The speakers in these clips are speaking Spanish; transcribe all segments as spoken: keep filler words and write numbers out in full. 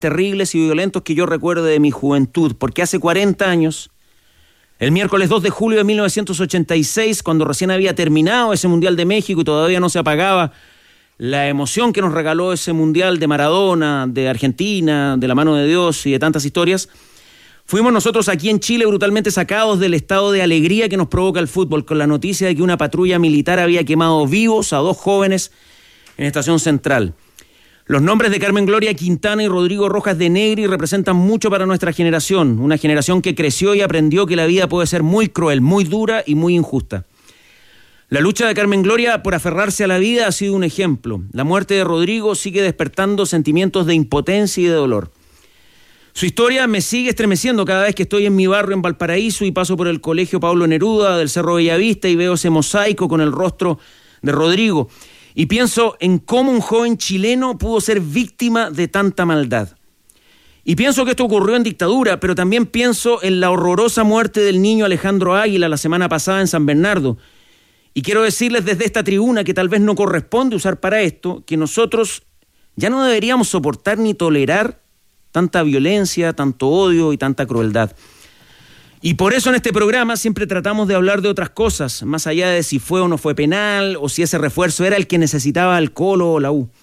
terribles y violentos que yo recuerdo de mi juventud, porque hace cuarenta años, el miércoles dos de julio de mil novecientos ochenta y seis, cuando recién había terminado ese Mundial de México y todavía no se apagaba la emoción que nos regaló ese Mundial de Maradona, de Argentina, de la mano de Dios y de tantas historias, fuimos nosotros aquí en Chile brutalmente sacados del estado de alegría que nos provoca el fútbol, con la noticia de que una patrulla militar había quemado vivos a dos jóvenes en Estación Central. Los nombres de Carmen Gloria Quintana y Rodrigo Rojas de Negri representan mucho para nuestra generación, una generación que creció y aprendió que la vida puede ser muy cruel, muy dura y muy injusta. La lucha de Carmen Gloria por aferrarse a la vida ha sido un ejemplo. La muerte de Rodrigo sigue despertando sentimientos de impotencia y de dolor. Su historia me sigue estremeciendo cada vez que estoy en mi barrio en Valparaíso y paso por el Colegio Pablo Neruda del Cerro Bellavista y veo ese mosaico con el rostro de Rodrigo. Y pienso en cómo un joven chileno pudo ser víctima de tanta maldad. Y pienso que esto ocurrió en dictadura, pero también pienso en la horrorosa muerte del niño Alejandro Águila la semana pasada en San Bernardo. Y quiero decirles desde esta tribuna, que tal vez no corresponde usar para esto, que nosotros ya no deberíamos soportar ni tolerar tanta violencia, tanto odio y tanta crueldad. Y por eso en este programa siempre tratamos de hablar de otras cosas, más allá de si fue o no fue penal, o si ese refuerzo era el que necesitaba el Colo o la U.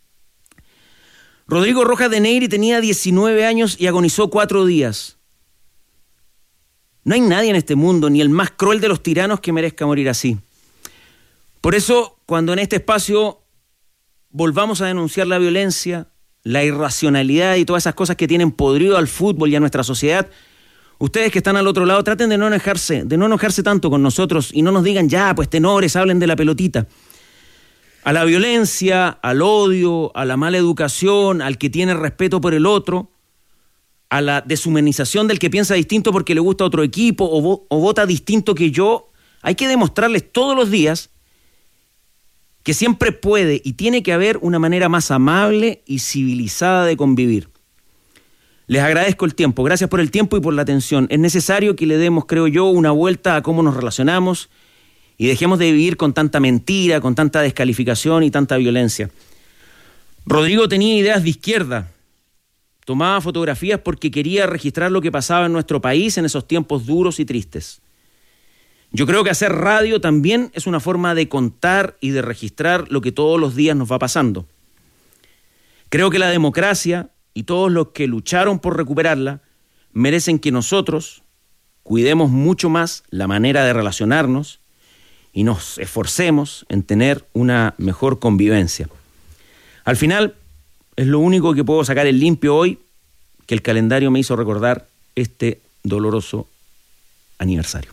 Rodrigo Rojas de Negri tenía diecinueve años y agonizó cuatro días. No hay nadie en este mundo, ni el más cruel de los tiranos, que merezca morir así. Por eso, cuando en este espacio volvamos a denunciar la violencia, la irracionalidad y todas esas cosas que tienen podrido al fútbol y a nuestra sociedad, ustedes que están al otro lado, traten de no enojarse, de no enojarse tanto con nosotros y no nos digan, ya, pues tenores, hablen de la pelotita. A la violencia, al odio, a la mala educación, al que tiene respeto por el otro, a la deshumanización del que piensa distinto porque le gusta otro equipo o, vo- o vota distinto que yo, hay que demostrarles todos los días que siempre puede y tiene que haber una manera más amable y civilizada de convivir. Les agradezco el tiempo, gracias por el tiempo y por la atención. Es necesario que le demos, creo yo, una vuelta a cómo nos relacionamos y dejemos de vivir con tanta mentira, con tanta descalificación y tanta violencia. Rodrigo tenía ideas de izquierda, tomaba fotografías porque quería registrar lo que pasaba en nuestro país en esos tiempos duros y tristes. Yo creo que hacer radio también es una forma de contar y de registrar lo que todos los días nos va pasando. Creo que la democracia y todos los que lucharon por recuperarla merecen que nosotros cuidemos mucho más la manera de relacionarnos y nos esforcemos en tener una mejor convivencia. Al final, es lo único que puedo sacar en limpio hoy, que el calendario me hizo recordar este doloroso aniversario.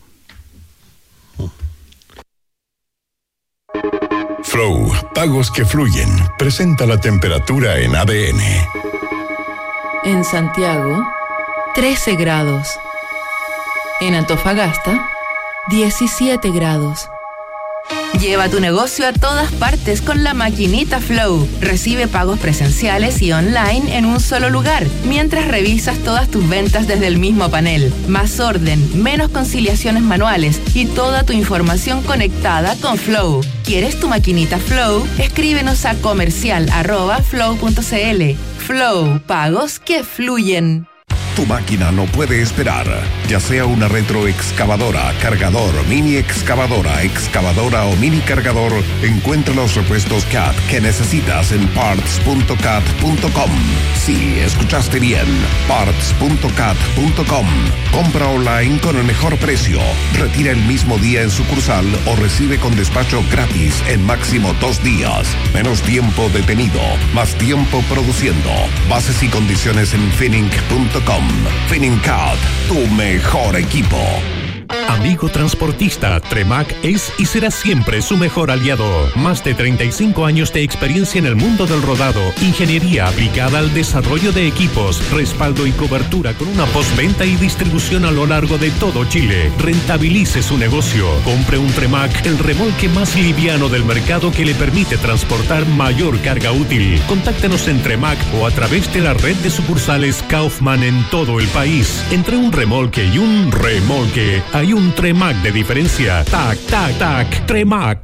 Flow, pagos que fluyen, presenta la temperatura en A D N. En Santiago, trece grados. En Antofagasta, diecisiete grados. Lleva tu negocio a todas partes con la maquinita Flow. Recibe pagos presenciales y online en un solo lugar, mientras revisas todas tus ventas desde el mismo panel. Más orden, menos conciliaciones manuales y toda tu información conectada con Flow. ¿Quieres tu maquinita Flow? Escríbenos a comercial arroba flow punto cl. Flow, pagos que fluyen. Tu máquina no puede esperar, ya sea una retroexcavadora, cargador, mini excavadora, excavadora o mini cargador, encuentra los repuestos C A T que necesitas en parts punto cat punto com. Sí, escuchaste bien, parts punto cat punto com. Compra online con el mejor precio, retira el mismo día en sucursal o recibe con despacho gratis en máximo dos días. Menos tiempo detenido, más tiempo produciendo. Bases y condiciones en finning punto com. Finincat, tu mejor equipo. Amigo transportista, Tremac es y será siempre su mejor aliado. Más de treinta y cinco años de experiencia en el mundo del rodado, ingeniería aplicada al desarrollo de equipos, respaldo y cobertura con una postventa y distribución a lo largo de todo Chile. Rentabilice su negocio. Compre un Tremac, el remolque más liviano del mercado que le permite transportar mayor carga útil. Contáctenos en Tremac o a través de la red de sucursales Kaufman en todo el país. Entre un remolque y un remolque hay un Tremac de diferencia. Tac, tac, tac, Tremac.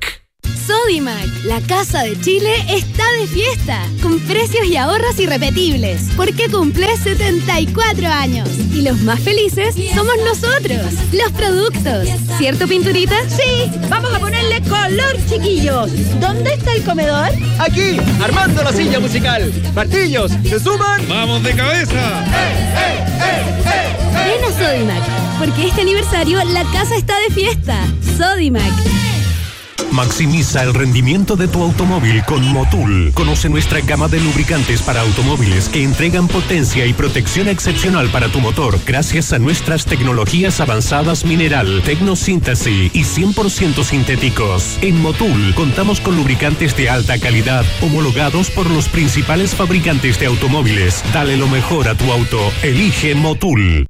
Sodimac, la casa de Chile, está de fiesta, con precios y ahorros irrepetibles, porque cumple setenta y cuatro años. Y los más felices somos nosotros, los productos. ¿Cierto, Pinturita? Sí, vamos a ponerle color, chiquillos. ¿Dónde está el comedor? Aquí, armando la silla musical. Martillos, ¿se suman? ¡Vamos de cabeza! ¡Eh, eh, eh, eh! Ven a Sodimac, porque este aniversario la casa está de fiesta. Sodimac. Maximiza el rendimiento de tu automóvil con Motul. Conoce nuestra gama de lubricantes para automóviles que entregan potencia y protección excepcional para tu motor gracias a nuestras tecnologías avanzadas mineral, tecnosíntesis y cien por ciento sintéticos. En Motul contamos con lubricantes de alta calidad homologados por los principales fabricantes de automóviles. Dale lo mejor a tu auto. Elige Motul.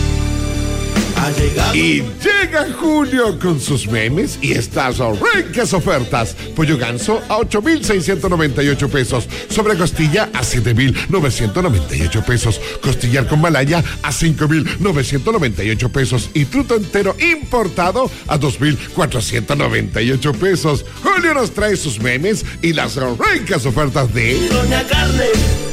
Y llega Julio con sus memes y estas ricas ofertas. Pollo ganso a ocho mil seiscientos noventa y ocho pesos. Sobre costilla a siete mil novecientos noventa y ocho pesos. Costillar con malaya a cinco mil novecientos noventa y ocho pesos. Y truto entero importado a dos mil cuatrocientos noventa y ocho pesos. Julio nos trae sus memes y las ricas ofertas de Doña Carne.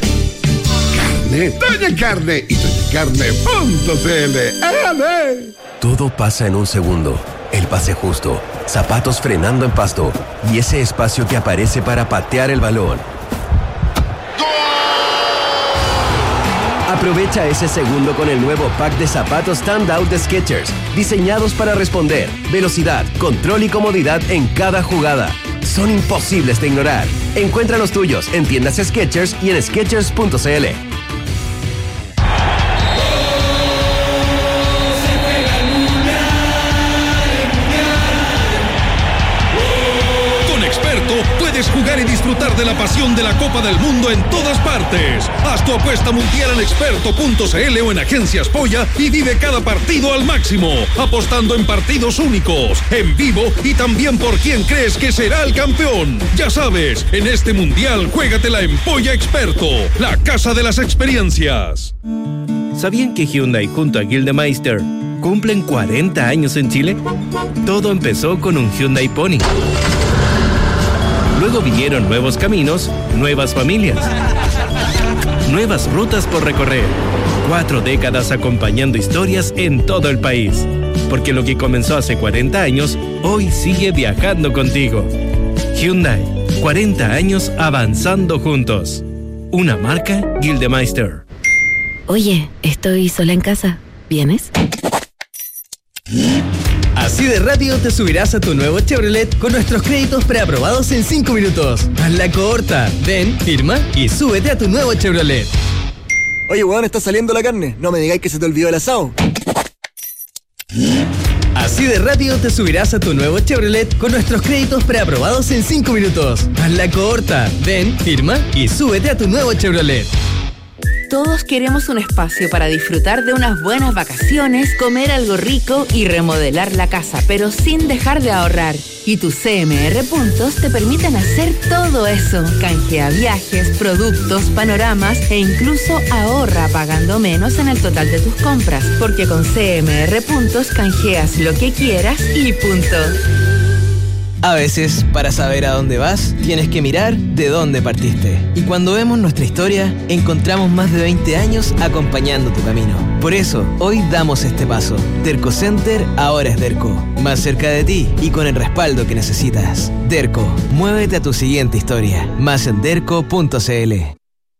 Doña Carne y doña carne punto c l. ¡Ale! Todo pasa en un segundo. El pase justo, zapatos frenando en pasto y ese espacio que aparece para patear el balón. Aprovecha ese segundo con el nuevo pack de zapatos Standout de Skechers, diseñados para responder, velocidad, control y comodidad en cada jugada. Son imposibles de ignorar. Encuentra los tuyos en tiendas Skechers y en skechers punto c l. Puedes jugar y disfrutar de la pasión de la Copa del Mundo en todas partes. Haz tu apuesta mundial en experto punto c l o en Agencias Polla y vive cada partido al máximo, apostando en partidos únicos, en vivo y también por quién crees que será el campeón. Ya sabes, en este mundial juégatela en Polla Experto, la casa de las experiencias. ¿Sabían que Hyundai junto a Gildemeister cumplen cuarenta años en Chile? Todo empezó con un Hyundai Pony. Luego vinieron nuevos caminos, nuevas familias, nuevas rutas por recorrer. Cuatro décadas acompañando historias en todo el país. Porque lo que comenzó hace cuarenta años, hoy sigue viajando contigo. Hyundai, cuarenta años avanzando juntos. Una marca Gildemeister. Oye, estoy sola en casa. ¿Vienes? Así de rápido te subirás a tu nuevo Chevrolet con nuestros créditos preaprobados en cinco minutos. Hazla corta. Ven, firma y súbete a tu nuevo Chevrolet. Oye, weón, está saliendo la carne. No me digáis que se te olvidó el asado. Así de rápido te subirás a tu nuevo Chevrolet con nuestros créditos preaprobados en cinco minutos. Hazla corta. Ven, firma y súbete a tu nuevo Chevrolet. Todos queremos un espacio para disfrutar de unas buenas vacaciones, comer algo rico y remodelar la casa, pero sin dejar de ahorrar. Y tus C M R Puntos te permiten hacer todo eso. Canjea viajes, productos, panoramas e incluso ahorra pagando menos en el total de tus compras, porque con C M R Puntos canjeas lo que quieras y punto. A veces, para saber a dónde vas, tienes que mirar de dónde partiste. Y cuando vemos nuestra historia, encontramos más de veinte años acompañando tu camino. Por eso, hoy damos este paso. Derco Center ahora es Derco. Más cerca de ti y con el respaldo que necesitas. Derco, muévete a tu siguiente historia. Más en derco punto c l.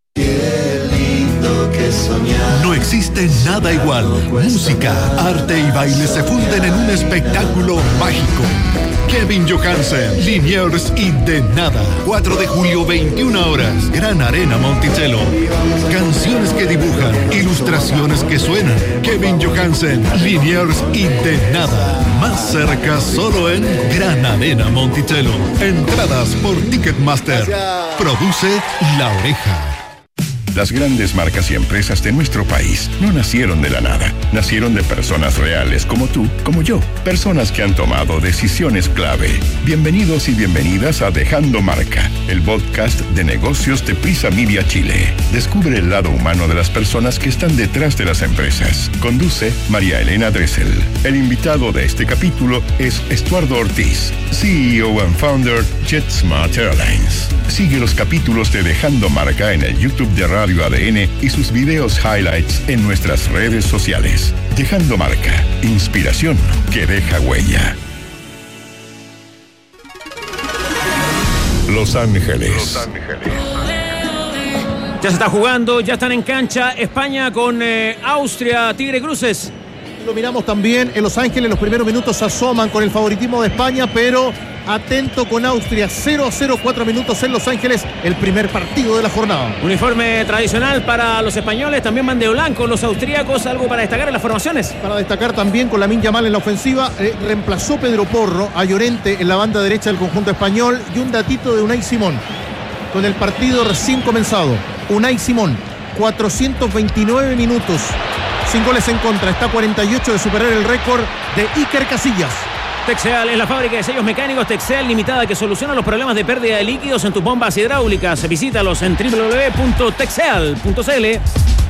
No existe nada igual. Música, arte y baile se funden en un espectáculo mágico. Kevin Johansen, Liniers y De Nada. cuatro de julio, veintiuna horas. Gran Arena Monticello. Canciones que dibujan, ilustraciones que suenan. Kevin Johansen, Liniers y De Nada. Más cerca solo en Gran Arena Monticello. Entradas por Ticketmaster. Produce La Oreja. Las grandes marcas y empresas de nuestro país no nacieron de la nada. Nacieron de personas reales como tú, como yo. Personas que han tomado decisiones clave. Bienvenidos y bienvenidas a Dejando Marca, el podcast de negocios de Prisa Media Chile. Descubre el lado humano de las personas que están detrás de las empresas. Conduce María Elena Dressel. El invitado de este capítulo es Estuardo Ortiz, C E O and founder JetSmart Airlines. Sigue los capítulos de Dejando Marca en el YouTube de Radio A D N y sus videos highlights en nuestras redes sociales. Dejando Marca, inspiración que deja huella. Los Ángeles. Los Ángeles. Ya se está jugando, ya están en cancha España con eh, Austria, Tigre Cruces. Lo miramos también en Los Ángeles, los primeros minutos se asoman con el favoritismo de España, pero atento con Austria, cero a cero, cuatro minutos en Los Ángeles, el primer partido de la jornada. Uniforme tradicional para los españoles, también van de blanco los austríacos, algo para destacar en las formaciones. Para destacar también con Lamine Yamal en la ofensiva, eh, reemplazó Pedro Porro a Llorente en la banda derecha del conjunto español, y un datito de Unai Simón, con el partido recién comenzado. Unai Simón, cuatrocientos veintinueve minutos, sin goles en contra, está a cuarenta y ocho de superar el récord de Iker Casillas. Texeal es la fábrica de sellos mecánicos Texeal Limitada que soluciona los problemas de pérdida de líquidos en tus bombas hidráulicas. Visítalos en doble u doble u doble u punto texeal punto c l.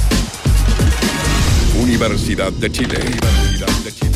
Universidad de Chile. Universidad de Chile.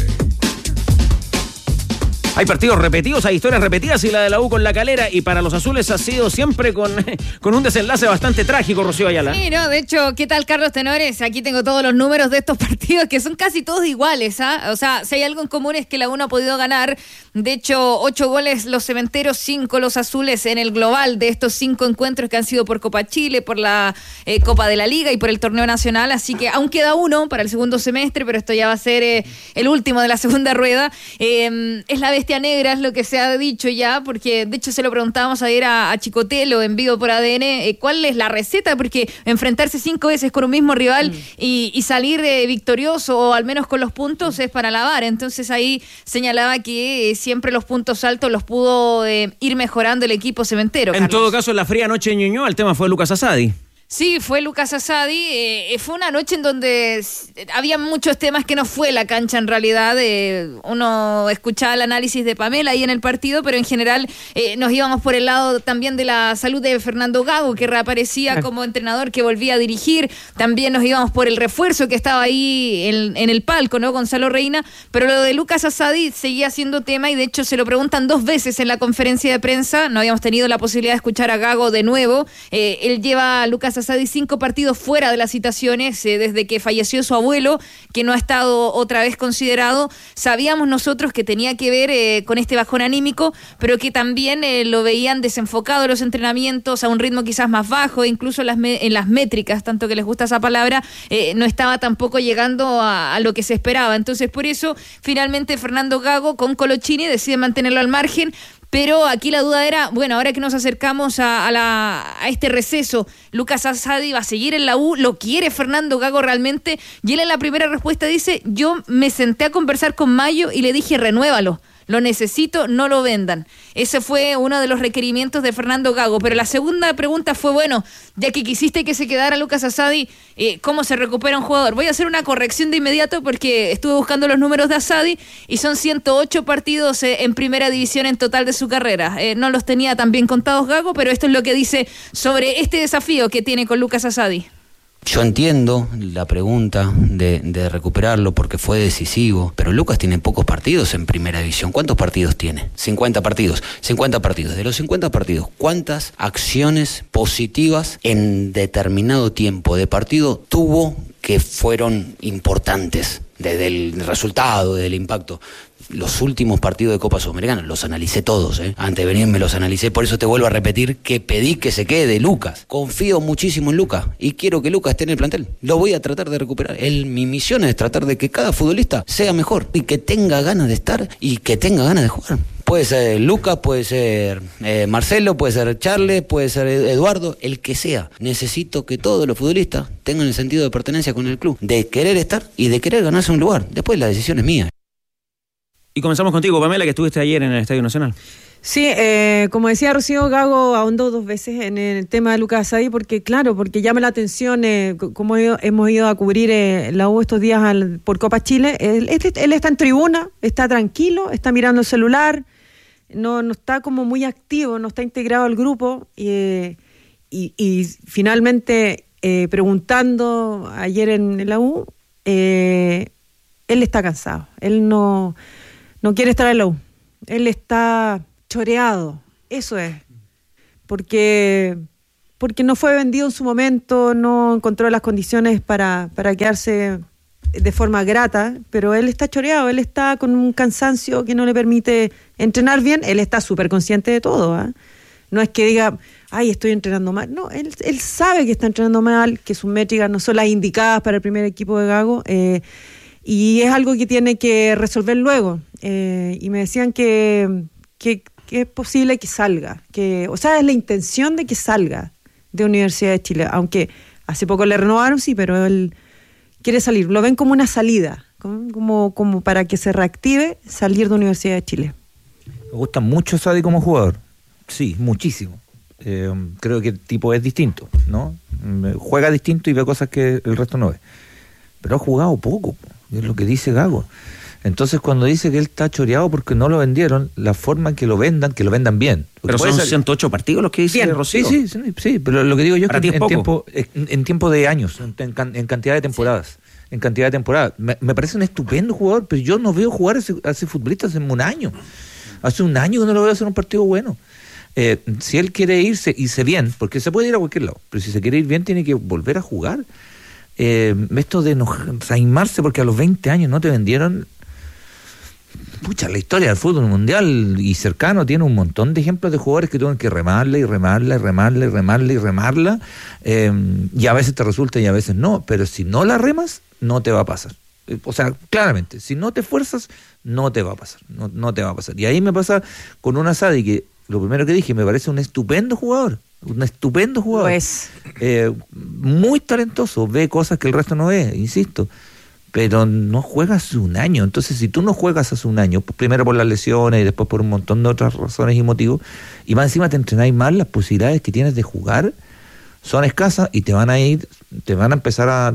Hay partidos repetidos, hay historias repetidas, y la de la U con La Calera, y para los azules ha sido siempre con, con un desenlace bastante trágico, Rocío Ayala. Sí, no, de hecho, ¿qué tal, Carlos Tenores? Aquí tengo todos los números de estos partidos, que son casi todos iguales, ¿ah? O sea, si hay algo en común es que la U no ha podido ganar. De hecho, ocho goles los cementeros, cinco los azules en el global de estos cinco encuentros que han sido por Copa Chile, por la eh, Copa de la Liga y por el torneo nacional. Así que aún queda uno para el segundo semestre, pero esto ya va a ser eh, el último de la segunda rueda. Eh, es la bestia negra, es lo que se ha dicho ya, porque de hecho se lo preguntábamos ayer a, a Chicotelo en vivo por A D N, eh, ¿cuál es la receta? Porque enfrentarse cinco veces con un mismo rival mm. y, y salir eh, victorioso, o al menos con los puntos, es para alabar. Entonces ahí señalaba que eh, siempre los puntos altos los pudo eh, ir mejorando el equipo cementero. En Carlos. Todo caso, en la fría noche de Ñuñoa, el tema fue Lucas Asadi. Sí, fue Lucas Asadi. Eh, fue una noche en donde había muchos temas que no fue la cancha en realidad. Eh, uno escuchaba el análisis de Pamela ahí en el partido, pero en general eh, nos íbamos por el lado también de la salud de Fernando Gago, que reaparecía como entrenador, que volvía a dirigir. También nos íbamos por el refuerzo que estaba ahí en, en el palco, ¿no? Gonzalo Reina. Pero lo de Lucas Asadi seguía siendo tema, y de hecho se lo preguntan dos veces en la conferencia de prensa. No habíamos tenido la posibilidad de escuchar a Gago de nuevo. Eh, él lleva a Lucas Asadi cinco partidos fuera de las citaciones eh, desde que falleció su abuelo, que no ha estado otra vez considerado. Sabíamos nosotros que tenía que ver eh, con este bajón anímico, pero que también eh, lo veían desenfocado los entrenamientos, a un ritmo quizás más bajo, incluso en las, me- en las métricas, tanto que les gusta esa palabra, eh, no estaba tampoco llegando a, a lo que se esperaba. Entonces, por eso, finalmente Fernando Gago con Colochini decide mantenerlo al margen. Pero aquí la duda era, bueno, ahora que nos acercamos a, a, la, a este receso, Lucas Asadi va a seguir en la U, ¿lo quiere Fernando Gago realmente? Y él en la primera respuesta dice, yo me senté a conversar con Mayo y le dije, renuévalo. Lo necesito, no lo vendan. Ese fue uno de los requerimientos de Fernando Gago. Pero la segunda pregunta fue, bueno, ya que quisiste que se quedara Lucas Asadi, eh, ¿cómo se recupera un jugador? Voy a hacer una corrección de inmediato porque estuve buscando los números de Asadi y son ciento ocho partidos eh, en primera división en total de su carrera. Eh, no los tenía tan bien contados Gago, pero esto es lo que dice sobre este desafío que tiene con Lucas Asadi. Yo entiendo la pregunta de, de recuperarlo porque fue decisivo, pero Lucas tiene pocos partidos en primera división. ¿Cuántos partidos tiene? cincuenta partidos. cincuenta partidos. De los cincuenta partidos, ¿cuántas acciones positivas en determinado tiempo de partido tuvo que fueron importantes desde el resultado, desde el impacto? Los últimos partidos de Copa Sudamericana los analicé todos, ¿eh? Antes de venir me los analicé, por eso te vuelvo a repetir que pedí que se quede Lucas. Confío muchísimo en Lucas y quiero que Lucas esté en el plantel. Lo voy a tratar de recuperar. El, mi misión es tratar de que cada futbolista sea mejor y que tenga ganas de estar y que tenga ganas de jugar. Puede ser Lucas, puede ser eh, Marcelo, puede ser Charles, puede ser Eduardo, el que sea. Necesito que todos los futbolistas tengan el sentido de pertenencia con el club, de querer estar y de querer ganarse un lugar. Después la decisión es mía. Y comenzamos contigo, Pamela, que estuviste ayer en el Estadio Nacional. Sí, eh, como decía Rocío, Gago ahondó dos veces en el tema de Lucas Asadi, porque claro, porque llama la atención, eh, como hemos ido a cubrir eh, la U estos días al, por Copa Chile, él, él está en tribuna, está tranquilo, está mirando el celular, no, no está como muy activo, no está integrado al grupo, eh, y, y finalmente eh, preguntando ayer en la U, eh, él está cansado, él no, no quiere estar en la U, él está choreado, eso es, porque porque no fue vendido en su momento, no encontró las condiciones para, para quedarse de forma grata, pero él está choreado, él está con un cansancio que no le permite entrenar bien, él está súper consciente de todo, ¿eh? No es que diga, ay, estoy entrenando mal, no, él, él sabe que está entrenando mal, que sus métricas no son las indicadas para el primer equipo de Gago, eh, y es algo que tiene que resolver luego, eh, y me decían que, que que es posible que salga, que, o sea, es la intención de que salga de Universidad de Chile, aunque hace poco le renovaron, sí, pero él quiere salir, lo ven como una salida, como, como para que se reactive salir de Universidad de Chile. Me gusta mucho Asadi como jugador, sí, muchísimo. Eh, creo que el tipo es distinto, ¿no? Juega distinto y ve cosas que el resto no ve. Pero ha jugado poco, es lo que dice Gago. Entonces, cuando dice que él está choreado porque no lo vendieron, la forma en que lo vendan, que lo vendan bien. Pero son ser... ciento ocho partidos los que dice Rocío. Sí, sí, sí, sí, pero lo que digo yo es que es en tiempo, en, en tiempo de años, en, en cantidad de temporadas, sí. en cantidad de temporadas. Me, me parece un estupendo jugador, pero yo no veo jugar a ese, a ese futbolista hace un año. Hace un año que no lo veo hacer un partido bueno. Eh, si él quiere irse, irse bien, porque se puede ir a cualquier lado, pero si se quiere ir bien tiene que volver a jugar. Eh, esto de enojarse porque a los veinte años no te vendieron... Pucha, la historia del fútbol mundial y cercano tiene un montón de ejemplos de jugadores que tuvieron que remarla y remarla y remarla y remarla y remarla eh, y a veces te resulta y a veces no, pero si no la remas, no te va a pasar. O sea, claramente, si no te esfuerzas, no te va a pasar, no, no te va a pasar. Y ahí me pasa con un Asadi que, lo primero que dije, me parece un estupendo jugador, un estupendo jugador. Pues. Eh, muy talentoso, ve cosas que el resto no ve, insisto. Pero no juegas hace un año. Entonces, si tú no juegas hace un año, primero por las lesiones y después por un montón de otras razones y motivos, y más encima te entrenáis mal, las posibilidades que tienes de jugar son escasas y te van a ir, te van a empezar a, a,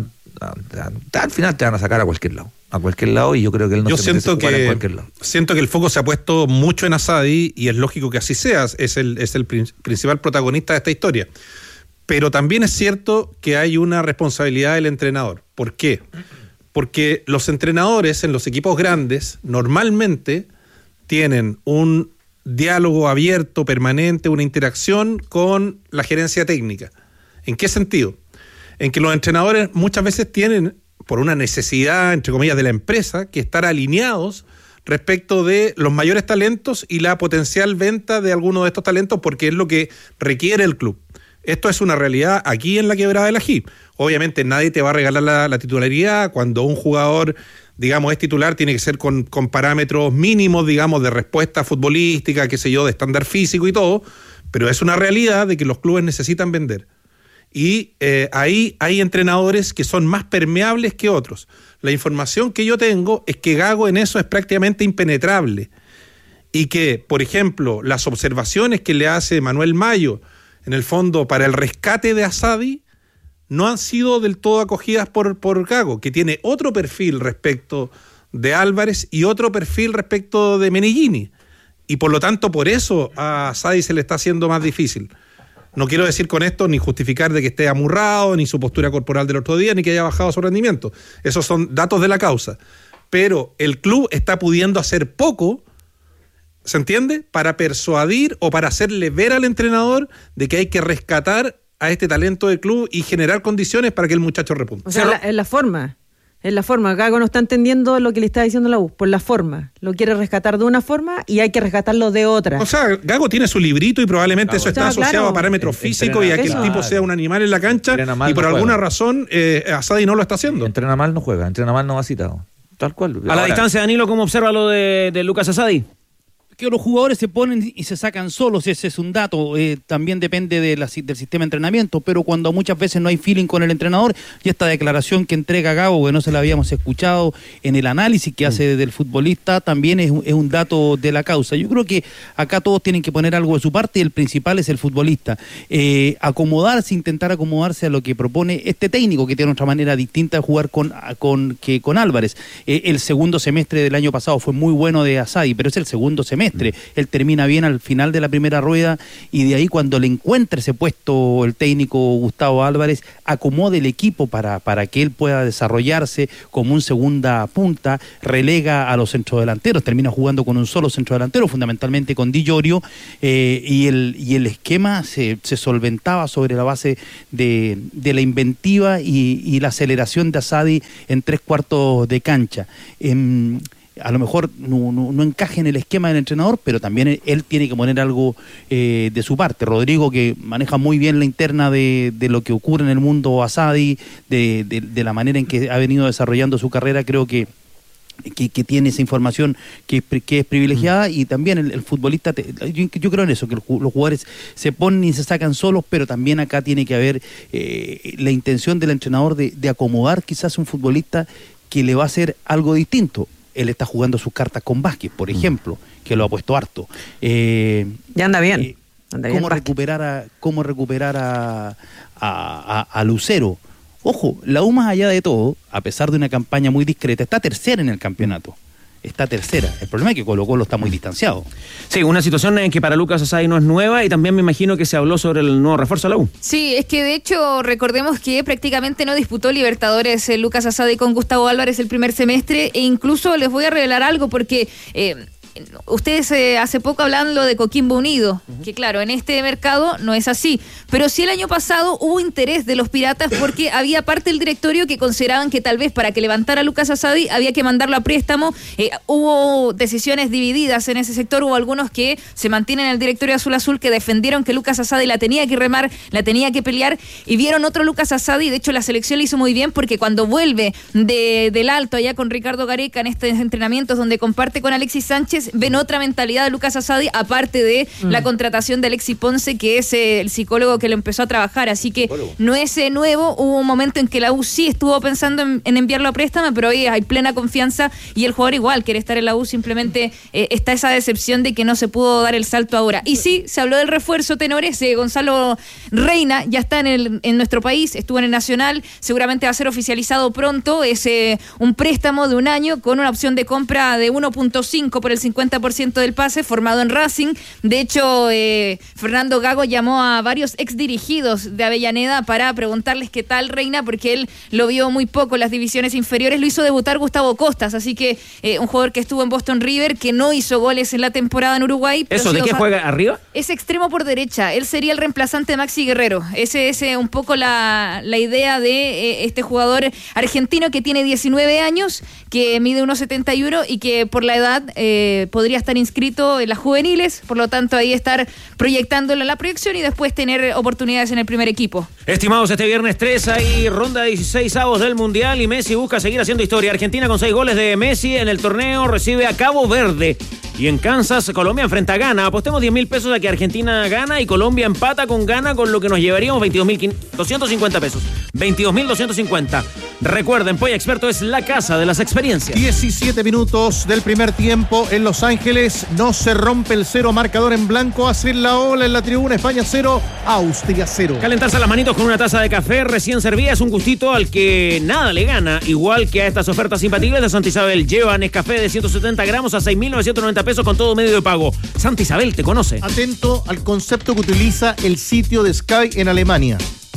a al final te van a sacar a cualquier lado, a cualquier lado, y yo creo que él no yo se siento merece jugar que, en cualquier lado. Siento que el foco se ha puesto mucho en Asadi y es lógico que así sea, es el, es el principal protagonista de esta historia. Pero también es cierto que hay una responsabilidad del entrenador. ¿Por qué? Porque los entrenadores en los equipos grandes normalmente tienen un diálogo abierto, permanente, una interacción con la gerencia técnica. ¿En qué sentido? En que los entrenadores muchas veces tienen, por una necesidad, entre comillas, de la empresa, que estar alineados respecto de los mayores talentos y la potencial venta de alguno de estos talentos, porque es lo que requiere el club. Esto es una realidad aquí en la Quebrada del Ají. Obviamente nadie te va a regalar la, la titularidad. Cuando un jugador, digamos, es titular, tiene que ser con, con parámetros mínimos, digamos, de respuesta futbolística, qué sé yo, de estándar físico y todo, pero es una realidad de que los clubes necesitan vender. Y eh, ahí hay entrenadores que son más permeables que otros. La información que yo tengo es que Gago en eso es prácticamente impenetrable. Y que, por ejemplo, las observaciones que le hace Manuel Mayo, en el fondo, para el rescate de Asadi, no han sido del todo acogidas por, por Gago, que tiene otro perfil respecto de Álvarez y otro perfil respecto de Meneghini. Y por lo tanto, por eso a Asadi se le está haciendo más difícil. No quiero decir con esto ni justificar de que esté amurrado, ni su postura corporal del otro día, ni que haya bajado su rendimiento. Esos son datos de la causa. Pero el club está pudiendo hacer poco, ¿se entiende?, para persuadir o para hacerle ver al entrenador de que hay que rescatar a este talento del club y generar condiciones para que el muchacho repunte. O sea, la, en la forma, en la forma. Gago no está entendiendo lo que le está diciendo la U, por la forma. Lo quiere rescatar de una forma y hay que rescatarlo de otra. O sea, Gago tiene su librito y probablemente Gago. Eso está o sea, asociado claro. a parámetros físicos y a que eso. El tipo sea un animal en la cancha y por no alguna juega. razón eh, Asadi no lo está haciendo. Entrena mal no juega, entrena mal no va citado. Tal cual. A Ahora, la distancia, Danilo, ¿cómo observa lo de, de Lucas Asadi? que los jugadores se ponen y se sacan solos, ese es un dato, eh, también depende de la, del sistema de entrenamiento, pero cuando muchas veces no hay feeling con el entrenador, y esta declaración que entrega Gago, que no se la habíamos escuchado en el análisis que hace del futbolista, también es, es un dato de la causa. Yo creo que acá todos tienen que poner algo de su parte, y el principal es el futbolista. Eh, acomodarse, intentar acomodarse a lo que propone este técnico, que tiene otra manera distinta de jugar con, con, que con Álvarez. Eh, el segundo semestre del año pasado fue muy bueno de Asadi, pero es el segundo semestre. Él termina bien al final de la primera rueda, y de ahí, cuando le encuentre ese puesto el técnico Gustavo Álvarez, acomode el equipo para, para que él pueda desarrollarse como un segunda punta, relega a los centrodelanteros, termina jugando con un solo centrodelantero, fundamentalmente con Di Llorio, eh, y, el, y el esquema se, se solventaba sobre la base de, de la inventiva y, y la aceleración de Asadi en tres cuartos de cancha. Eh, a lo mejor no, no, no encaje en el esquema del entrenador, pero también él, él tiene que poner algo eh, de su parte. Rodrigo, que maneja muy bien la interna de, de lo que ocurre en el mundo Asadi, de, de, de la manera en que ha venido desarrollando su carrera, creo que Que, que tiene esa información que es, que es privilegiada, mm. y también el, el futbolista, te, yo, yo creo en eso, que el, los jugadores se ponen y se sacan solos, pero también acá tiene que haber eh, la intención del entrenador de, de acomodar quizás un futbolista que le va a hacer algo distinto. Él está jugando sus cartas con Vázquez, por ejemplo, mm. que lo ha puesto harto. Eh, ya anda bien. Eh, anda ¿Cómo bien recuperar a, cómo recuperar a, a, a, a Lucero? Ojo, la U, más allá de todo, a pesar de una campaña muy discreta, está tercera en el campeonato. Está tercera. El problema es que Colo Colo está muy distanciado. Sí, una situación en que para Lucas Asadi no es nueva, y también me imagino que se habló sobre el nuevo refuerzo de la U. Sí, es que de hecho recordemos que prácticamente no disputó Libertadores eh, Lucas Asadi con Gustavo Álvarez el primer semestre, e incluso les voy a revelar algo porque... Eh, ustedes eh, hace poco hablaban lo de Coquimbo Unido, uh-huh. que claro, en este mercado no es así, pero sí el año pasado hubo interés de los Piratas porque había parte del directorio que consideraban que tal vez para que levantara a Lucas Asadi había que mandarlo a préstamo. Eh, hubo decisiones divididas en ese sector, hubo algunos que se mantienen en el directorio Azul Azul que defendieron que Lucas Asadi la tenía que remar, la tenía que pelear, y vieron otro Lucas Asadi. De hecho, la selección le hizo muy bien porque cuando vuelve de, del Alto allá con Ricardo Gareca en estos entrenamientos donde comparte con Alexis Sánchez, ven otra mentalidad de Lucas Asadi, aparte de mm. la contratación de Alexis Ponce, que es eh, el psicólogo que lo empezó a trabajar. Así que bueno, no es eh, nuevo. Hubo un momento en que la U sí estuvo pensando en, en enviarlo a préstamo, pero hoy hay plena confianza y el jugador igual quiere estar en la U. Simplemente eh, está esa decepción de que no se pudo dar el salto ahora. Y sí, se habló del refuerzo, tenores. eh, Gonzalo Reina ya está en, el, en nuestro país, estuvo en el Nacional, seguramente va a ser oficializado pronto. Es eh, un préstamo de un año con una opción de compra de uno punto cinco por el cincuenta por ciento del pase, formado en Racing. De hecho, eh, Fernando Gago llamó a varios exdirigidos de Avellaneda para preguntarles qué tal Reina, porque él lo vio muy poco en las divisiones inferiores. Lo hizo debutar Gustavo Costas, así que eh, un jugador que estuvo en Boston River, que no hizo goles en la temporada en Uruguay. ¿Eso de qué juega arriba? Es extremo por derecha. Él sería el reemplazante de Maxi Guerrero. Ese es eh, un poco la, la idea de eh, este jugador argentino que tiene diecinueve años, que mide uno setenta y uno y que por la edad eh, podría estar inscrito en las juveniles, por lo tanto ahí estar proyectándolo en la proyección y después tener oportunidades en el primer equipo. Estimados, este viernes tres hay ronda de dieciséis avos del Mundial y Messi busca seguir haciendo historia. Argentina con seis goles de Messi en el torneo recibe a Cabo Verde. Y en Kansas, Colombia enfrenta a Ghana. Apostemos diez mil pesos a que Argentina gana y Colombia empata con Ghana, con lo que nos llevaríamos veintidós mil doscientos cincuenta pesos. veintidós mil doscientos cincuenta. Recuerden, Polla Experto es la casa de las experiencias. diecisiete minutos del primer tiempo en Los Ángeles. No se rompe el cero, marcador en blanco. Hacen la ola en la tribuna. España cero, Austria cero. Calentarse las manitos con una taza de café recién servida es un gustito al que nada le gana. Igual que a estas ofertas imbatibles de Santa Isabel. Lleva Nescafé de ciento setenta gramos a seis mil novecientos noventa pesos con todo medio de pago. Santa Isabel te conoce. Atento al concepto que utiliza el sitio de Sky en Alemania.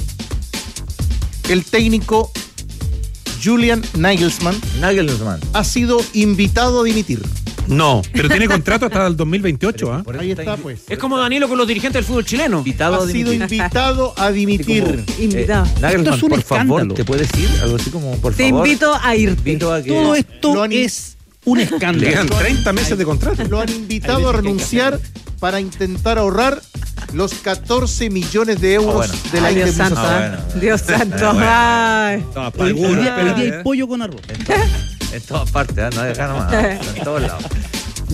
El técnico Julian Nagelsmann, Nagelsmann ha sido invitado a dimitir. No, pero tiene contrato hasta el dos mil veintiocho. ¿eh? Ahí está, pues. Es como Danilo con los dirigentes del fútbol chileno. Invitado ha a sido invitado a dimitir. Como, invitado. Eh, Nagelsmann, por escándalo. favor, ¿te puedes ir? Algo así como, por Te favor. Te invito a irte. Invito a que... Todo esto es un escándalo. Le quedan treinta meses de contrato. Lo han invitado a renunciar para intentar ahorrar los catorce millones de euros oh, bueno. de la Ay, Dios indemnización. santo, Ah, bueno. Dios santo. Ay. No, Hoy, hoy día, hoy día hay ¿eh? pollo con arroz. En, to- en todas partes, ¿eh? No hay acá nomás. En todos lados.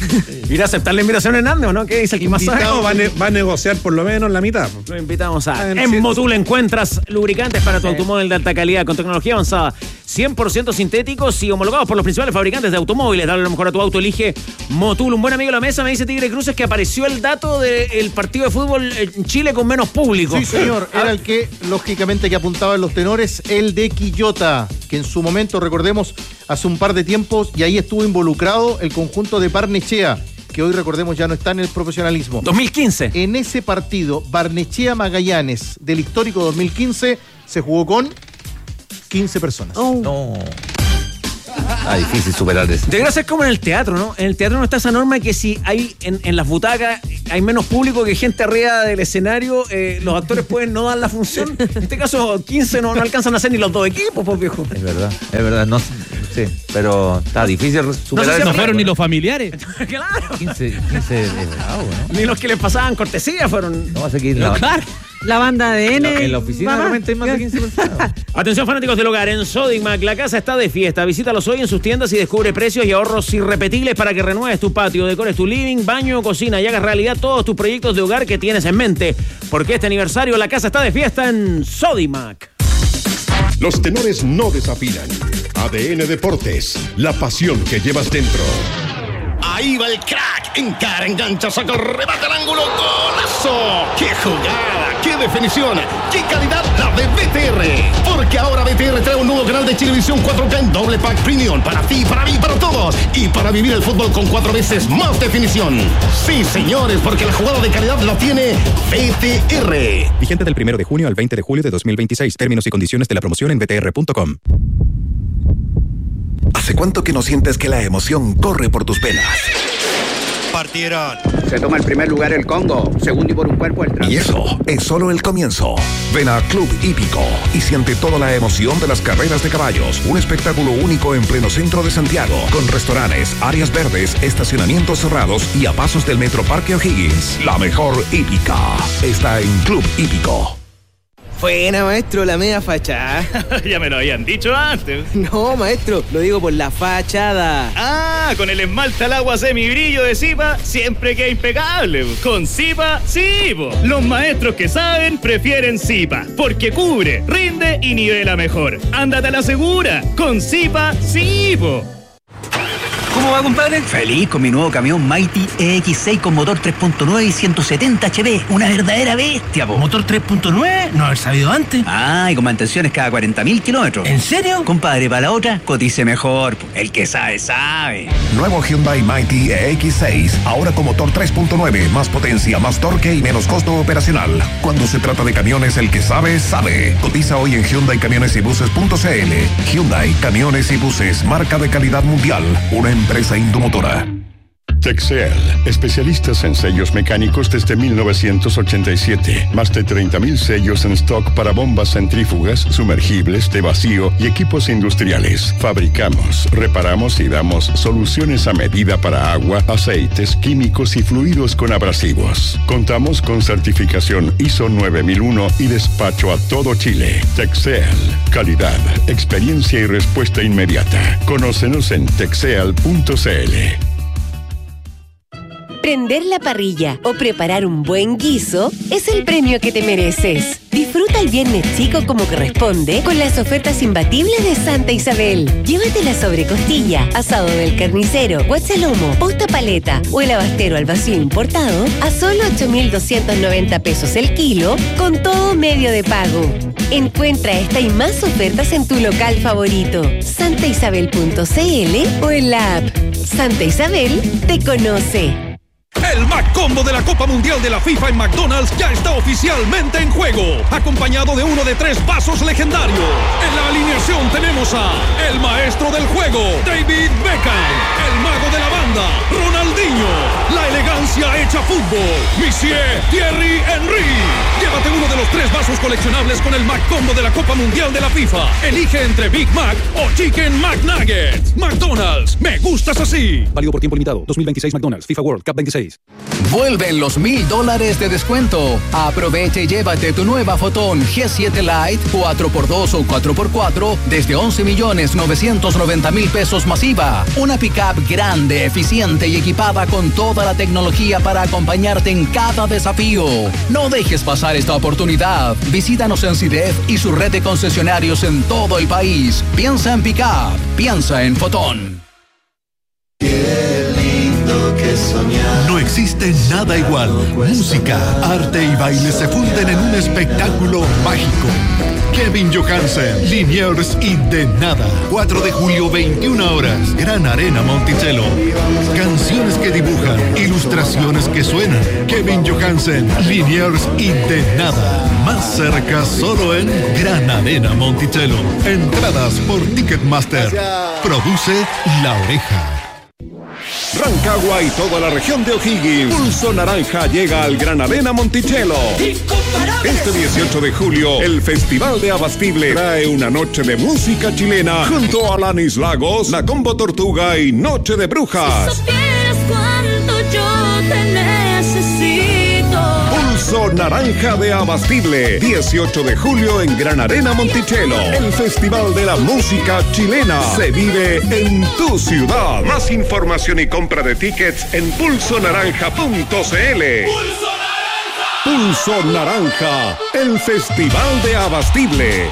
¿Ir a aceptar la invitación Hernández o no? ¿Qué dice el que más sabe? No, va, a ne- va a negociar por lo menos la mitad. Lo invitamos a... Ah, En sí. Motul encuentras lubricantes para tu automóvil de alta calidad con tecnología avanzada, cien por ciento sintéticos y homologados por los principales fabricantes de automóviles. Dale lo mejor a tu auto, elige Motul. Un buen amigo de la mesa me dice Tigre Cruces que apareció el dato del partido de fútbol en Chile con menos público. Sí, señor. Era el que, lógicamente, que apuntaba en los tenores, el de Quillota, que en su momento, recordemos, hace un par de tiempos, y ahí estuvo involucrado el conjunto de Barnechea, que hoy, recordemos, ya no está en el profesionalismo. dos mil quince. En ese partido, Barnechea Magallanes, del histórico dos mil quince, se jugó con quince personas. Oh. No. Ah, difícil superar eso. Debería ser como en el teatro, ¿no? En el teatro no está esa norma que si hay en, en las butacas hay menos público que gente arriba del escenario, eh, los actores pueden no dar la función. En este caso, quince no, no alcanzan a hacer ni los dos equipos, pues, viejo. Es verdad, es verdad, no sí, pero está difícil superar No eso. fueron ni los familiares. Claro. quince, quince es bravo, ¿no? Ni los que les pasaban cortesía fueron. No, hace que la, Claro. La banda de N. en la oficina mamá. realmente hay más de quince personas. Atención fanáticos del hogar, en Sodimac la casa está de fiesta. Visítalos hoy en sus tiendas y descubre precios y ahorros irrepetibles para que renueves tu patio, decores tu living, baño o cocina y hagas realidad todos tus proyectos de hogar que tienes en mente. Porque este aniversario la casa está de fiesta en Sodimac. Los tenores no desafinan. A D N Deportes, la pasión que llevas dentro. Ahí va el crack, encara, engancha, saca el remate al ángulo, golazo. ¡Qué jugada! ¡Qué definición! ¡Qué calidad la de B T R! Porque ahora B T R trae un nuevo canal de Chilevisión cuatro K en doble pack premium para ti, para mí, para todos y para vivir el fútbol con cuatro veces más definición. Sí, señores, porque la jugada de calidad la tiene B T R. Vigente del primero de junio al veinte de julio de dos mil veintiséis. Términos y condiciones de la promoción en b t r punto com. ¿Hace cuánto que no sientes que la emoción corre por tus venas? Partieron. Se toma el primer lugar el Congo, segundo y por un cuerpo el tras. Y eso es solo el comienzo. Ven a Club Hípico y siente toda la emoción de las carreras de caballos. Un espectáculo único en pleno centro de Santiago, con restaurantes, áreas verdes, estacionamientos cerrados y a pasos del Metro Parque O'Higgins. La mejor hípica está en Club Hípico. Buena, maestro, la media fachada. Ya me lo habían dicho antes. No, maestro, lo digo por la fachada. Ah, con el esmalte al agua semibrillo de Zipa siempre queda impecable. Con Zipa, sí, po. Los maestros que saben prefieren Zipa, porque cubre, rinde y nivela mejor. Ándate a la segura. Con Zipa, sí, po. ¿Cómo va, compadre? Feliz con mi nuevo camión Mighty E X seis con motor tres punto nueve y ciento setenta H P. Una verdadera bestia, po. ¿Motor tres punto nueve? ¿No haber sabido antes? Ah, y con mantenciones cada cuarenta mil kilómetros. ¿En serio? Compadre, para la otra, cotice mejor, po. El que sabe, sabe. Nuevo Hyundai Mighty E X seis, ahora con motor tres punto nueve, más potencia, más torque y menos costo operacional. Cuando se trata de camiones, el que sabe, sabe. Cotiza hoy en Hyundai Camiones y Buses punto c l. Hyundai Camiones y Buses, marca de calidad mundial. Una empresa indomotora. Texel, especialistas en sellos mecánicos desde mil novecientos ochenta y siete. Más de treinta mil sellos en stock para bombas centrífugas, sumergibles, de vacío y equipos industriales. Fabricamos, reparamos y damos soluciones a medida para agua, aceites, químicos y fluidos con abrasivos. Contamos con certificación I S O nueve mil uno y despacho a todo Chile. Texel, calidad, experiencia y respuesta inmediata. Conócenos en texel punto c l. Prender la parrilla o preparar un buen guiso es el premio que te mereces. Disfruta el viernes chico como corresponde con las ofertas imbatibles de Santa Isabel. Llévate la sobrecostilla, asado del carnicero, guachalomo, posta paleta o el abastero al vacío importado a solo ocho mil doscientos noventa pesos el kilo con todo medio de pago. Encuentra esta y más ofertas en tu local favorito, santa isabel punto c l o en la app. Santa Isabel te conoce. El McCombo de la Copa Mundial de la FIFA en McDonald's ya está oficialmente en juego, acompañado de uno de tres vasos legendarios. En la alineación tenemos a el maestro del juego, David Beckham, el mago de la banda, Ronaldinho, la elegancia hecha fútbol, Monsieur Thierry Henry. Llévate uno de los tres vasos coleccionables con el McCombo de la Copa Mundial de la FIFA. Elige entre Big Mac o Chicken McNuggets. McDonald's, me gustas así. Válido por tiempo limitado. dos mil veintiséis McDonald's FIFA World Cup veintiséis. seis. Vuelven los mil dólares de descuento. Aprovecha y llévate tu nueva Fotón G siete Lite cuatro por dos o cuatro por cuatro desde once millones novecientos noventa mil pesos masiva. Una pickup grande, eficiente y equipada con toda la tecnología para acompañarte en cada desafío. No dejes pasar esta oportunidad. Visítanos en CIDEF y su red de concesionarios en todo el país. Piensa en pickup. Piensa en Fotón. No existe nada igual. Música, arte y baile se funden en un espectáculo mágico. Kevin Johansen, Liniers y De Nada. cuatro de julio, veintiuna horas. Gran Arena Monticello. Canciones que dibujan, ilustraciones que suenan. Kevin Johansen, Liniers y De Nada. Más cerca solo en Gran Arena Monticello. Entradas por Ticketmaster. Produce La Oreja. Rancagua y toda la región de O'Higgins. Pulso Naranja llega al Gran Arena Monticello. Este dieciocho de julio, el Festival de Abastible trae una noche de música chilena junto a Alanis Lagos, La Combo Tortuga y Noche de Brujas. Si supieras cuánto yo te necesito. Pulso Naranja de Abastible, dieciocho de julio en Gran Arena Monticello. El Festival de la Música Chilena se vive en tu ciudad. Más información y compra de tickets en pulso naranja punto c l. ¡Pulso Naranja! Pulso Naranja, el Festival de Abastible.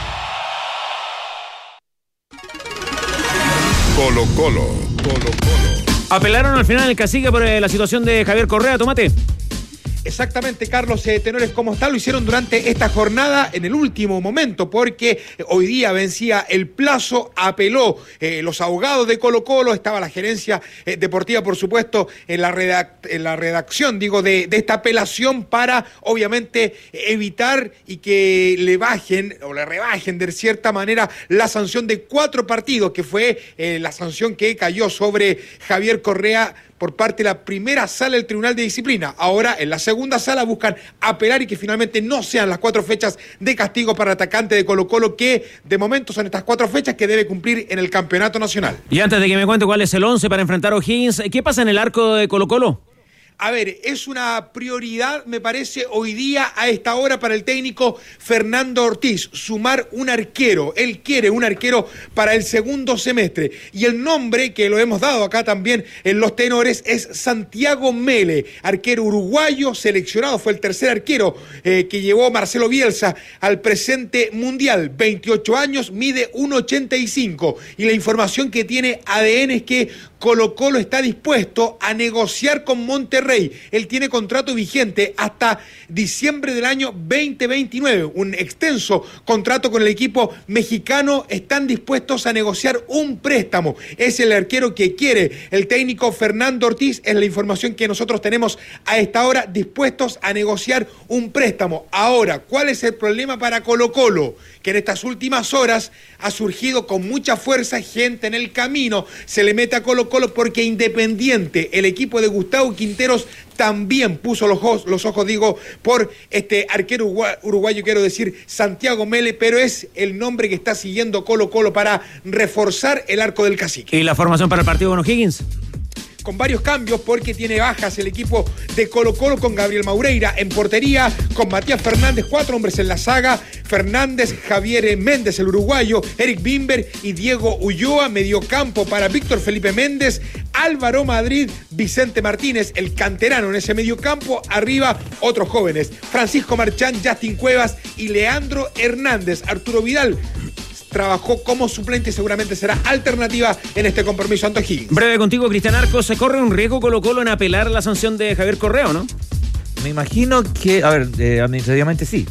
Colo Colo, Colo Colo. Apelaron al final el cacique por eh, la situación de Javier Correa, Tomate. Exactamente, Carlos, eh, tenores como está, lo hicieron durante esta jornada en el último momento, porque hoy día vencía el plazo, apeló eh, los abogados de Colo Colo, estaba la gerencia eh, deportiva, por supuesto, en la, redac- en la redacción, digo, de, de esta apelación para, obviamente, evitar y que le bajen o le rebajen de cierta manera la sanción de cuatro partidos, que fue eh, la sanción que cayó sobre Javier Correa por parte de la primera sala del Tribunal de Disciplina. Ahora, en la segunda sala buscan apelar y que finalmente no sean las cuatro fechas de castigo para el atacante de Colo Colo, que de momento son estas cuatro fechas que debe cumplir en el campeonato nacional. Y antes de que me cuente cuál es el once para enfrentar a O'Higgins, ¿qué pasa en el arco de Colo Colo? A ver, es una prioridad, me parece, hoy día a esta hora para el técnico Fernando Ortiz, sumar un arquero. Él quiere un arquero para el segundo semestre. Y el nombre que lo hemos dado acá también en los tenores es Santiago Mele, arquero uruguayo seleccionado. Fue el tercer arquero eh, que llevó Marcelo Bielsa al presente mundial. veintiocho años, mide uno ochenta y cinco. Y la información que tiene A D N es que Colo Colo está dispuesto a negociar con Monterrey. Él tiene contrato vigente hasta diciembre del año veinte veintinueve, un extenso contrato con el equipo mexicano. Están dispuestos a negociar un préstamo. Es el arquero que quiere el técnico Fernando Ortiz, es la información que nosotros tenemos a esta hora, dispuestos a negociar un préstamo. Ahora, ¿cuál es el problema para Colo Colo? Que en estas últimas horas ha surgido con mucha fuerza gente en el camino, se le mete a Colo Colo porque Independiente, el equipo de Gustavo Quinteros, también puso los ojos, los ojos digo, por este arquero uruguayo, quiero decir Santiago Mele, pero es el nombre que está siguiendo Colo Colo para reforzar el arco del cacique. ¿Y la formación para el partido con O'Higgins? Con varios cambios porque tiene bajas el equipo de Colo Colo, con Gabriel Maureira en portería, con Matías Fernández, cuatro hombres en la saga, Fernández, Javier Méndez, el uruguayo, Eric Bimber y Diego Ulloa, mediocampo para Víctor Felipe Méndez, Álvaro Madrid, Vicente Martínez, el canterano en ese mediocampo, arriba otros jóvenes, Francisco Marchán, Justin Cuevas y Leandro Hernández. Arturo Vidal trabajó como suplente y seguramente será alternativa en este compromiso ante O'Higgins. Breve contigo, Cristian Arcos. ¿Se corre un riesgo Colo Colo en apelar la sanción de Javier Correa, no? Me imagino que, a ver, eh, administrativamente sí,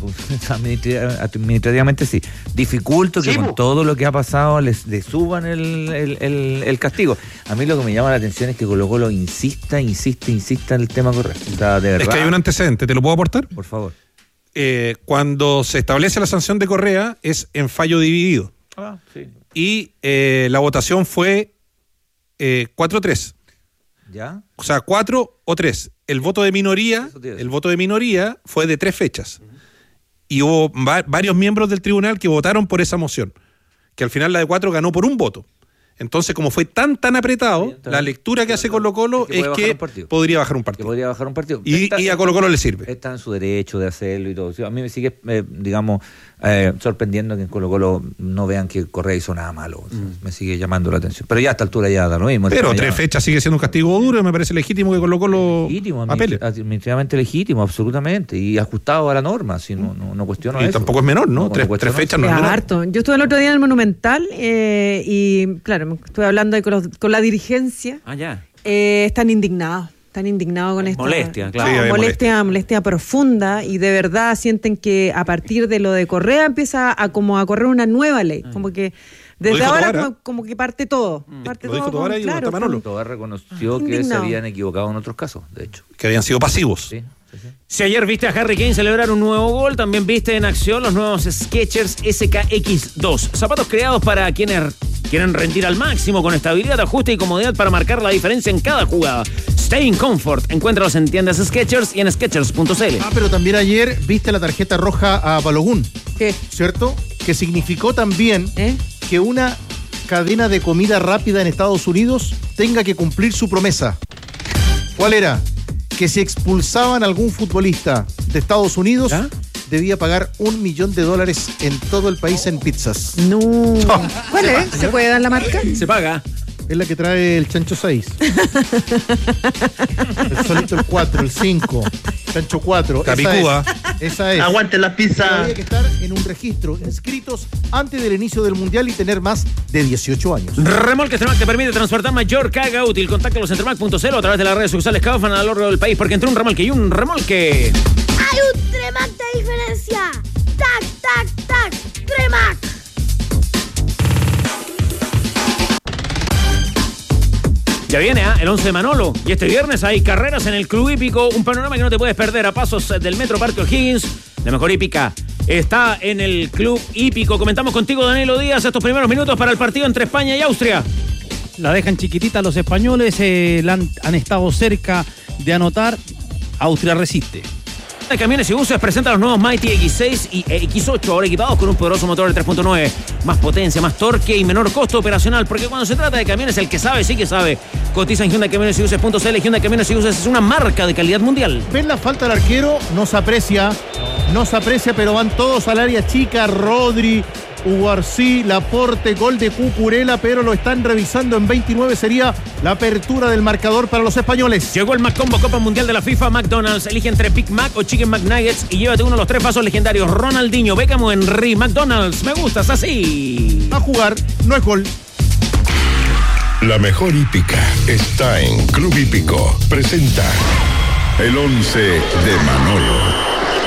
administrativamente sí. Dificulto que sí, con bu. todo lo que ha pasado les, les suban el, el, el, el castigo. A mí lo que me llama la atención es que Colo Colo insista, insiste, insista en el tema Correa. O sea, de verdad. Es que hay un antecedente, ¿te lo puedo aportar? Por favor. Eh, cuando se establece la sanción de Correa es en fallo dividido. Ah, sí. Y eh, la votación fue eh, cuatro tres. ¿Ya? O sea, cuatro o tres. El voto de minoría, el voto de minoría fue de tres fechas. Uh-huh. Y hubo va- varios miembros del tribunal que votaron por esa moción, que al final la de cuatro ganó por un voto. Entonces, como fue tan, tan apretado, la lectura que hace Colo Colo es que podría bajar un partido. Podría bajar un partido. Y, Está, y a Colo Colo le sirve. Está en su derecho de hacerlo y todo. A mí me sigue, eh, digamos, eh, sorprendiendo que en Colo Colo no vean que Correa hizo nada malo. O sea, mm. Me sigue llamando la atención. Pero ya a esta altura ya da lo mismo. Pero tres fechas sigue siendo un castigo duro y me parece legítimo que Colo Colo legítimo, apele. Administrativamente legítimo, absolutamente. Y ajustado a la norma, si no, no, no cuestiono y eso. tampoco es menor, ¿no? no tres, tres fechas no es menor. Harto. Yo estuve el otro día en el Monumental eh, y, claro, estuve hablando ahí con, los, con la dirigencia. Ah, ya. Eh, están indignados. Están indignados con esta molestia, claro. No, Sí, molestia, molestia. molestia profunda y de verdad sienten que a partir de lo de Correa empieza a como a correr una nueva ley, como que desde ahora como, como que parte todo. Parte lo todo dijo Tobar con, y claro, Manolo. Tobar reconoció que indignado. se habían equivocado en otros casos, de hecho. Que habían sido pasivos. Sí. Si ayer viste a Harry Kane celebrar un nuevo gol, también viste en acción los nuevos Skechers S K X dos. Zapatos creados para quienes quieren rendir al máximo con estabilidad, ajuste y comodidad para marcar la diferencia en cada jugada. Stay in comfort. Encuéntralos en tiendas Skechers y en skechers punto c l. Ah, pero también ayer viste la tarjeta roja a Balogun. ¿Qué? ¿Cierto? Que significó también ¿Eh? que una cadena de comida rápida en Estados Unidos tenga que cumplir su promesa. ¿Cuál era? Que si expulsaban a algún futbolista de Estados Unidos, ¿Ah? debía pagar un millón de dólares en todo el país en pizzas. No. Oh. ¿Cuál es? ¿Se puede dar la marca? Se paga. Es la que trae el chancho seis. El solito el cuatro, el cinco. Chancho cuatro. Capicúa. Esa es. Aguante la pizza. Había que estar en un registro, inscritos antes del inicio del mundial y tener más de dieciocho años. Remolque Tremac te permite transportar mayor carga útil. Contáctalos en tremac punto c l a través de las redes sociales Kaufman a lo largo del país, porque entre un remolque y un remolque hay un Tremac de diferencia. Tac, tac, tac. Tremac. Ya viene ¿eh? el once de Manolo. Y este viernes hay carreras en el Club Hípico. Un panorama que no te puedes perder a pasos del Metro Parque O'Higgins. La mejor hípica está en el Club Hípico. Comentamos contigo, Danilo Díaz, estos primeros minutos para el partido entre España y Austria. La dejan chiquitita los españoles. Eh, han, han estado cerca de anotar. Austria resiste. Camiones y Buses presenta los nuevos Mighty X seis y X ocho, ahora equipados con un poderoso motor de tres punto nueve. Más potencia, más torque y menor costo operacional, porque cuando se trata de camiones, el que sabe, sí que sabe. Cotiza en Hyundai Camiones y Buses punto c l. Hyundai Camiones y Buses es una marca de calidad mundial. ¿Ven la falta del arquero? No se aprecia, no se aprecia, pero van todos al área chica. Rodri, Ugarcí, Laporte, gol de Cucurella, pero lo están revisando en veintinueve. Sería la apertura del marcador para los españoles. Llegó el McCombo Copa Mundial de la FIFA. McDonald's elige entre Big Mac o Chicken McNuggets y llévate uno de los tres pasos legendarios: Ronaldinho, Beckham o Henry. McDonald's, me gustas así. A jugar, no es gol. La mejor hípica está en Club Hípico. Presenta el once de Manolo.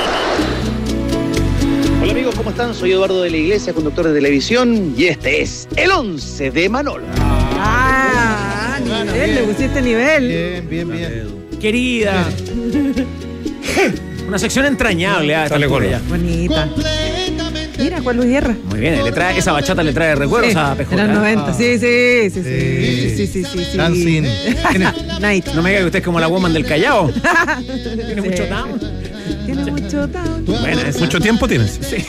Hola amigos, ¿cómo están? Soy Eduardo de la Iglesia, conductor de televisión, y este es el once de Manolo. Ah, nivel, bien. Le pusiste nivel. Bien, bien, bien. Querida. Bien. Una sección entrañable. Ah, Dale, Colo. Bonita. Mira, Juan Luis Guerra. Muy bien, le trae, esa bachata le trae recuerdos sí, a P J. En los noventa, sí, sí, sí, sí, sí, sí, sí, sí. Dancing. Night. No me diga que usted es como la woman del Callao. Tiene sí. mucho down. Tiene mucho down. Bueno, ¿mucho tiempo tienes? Sí.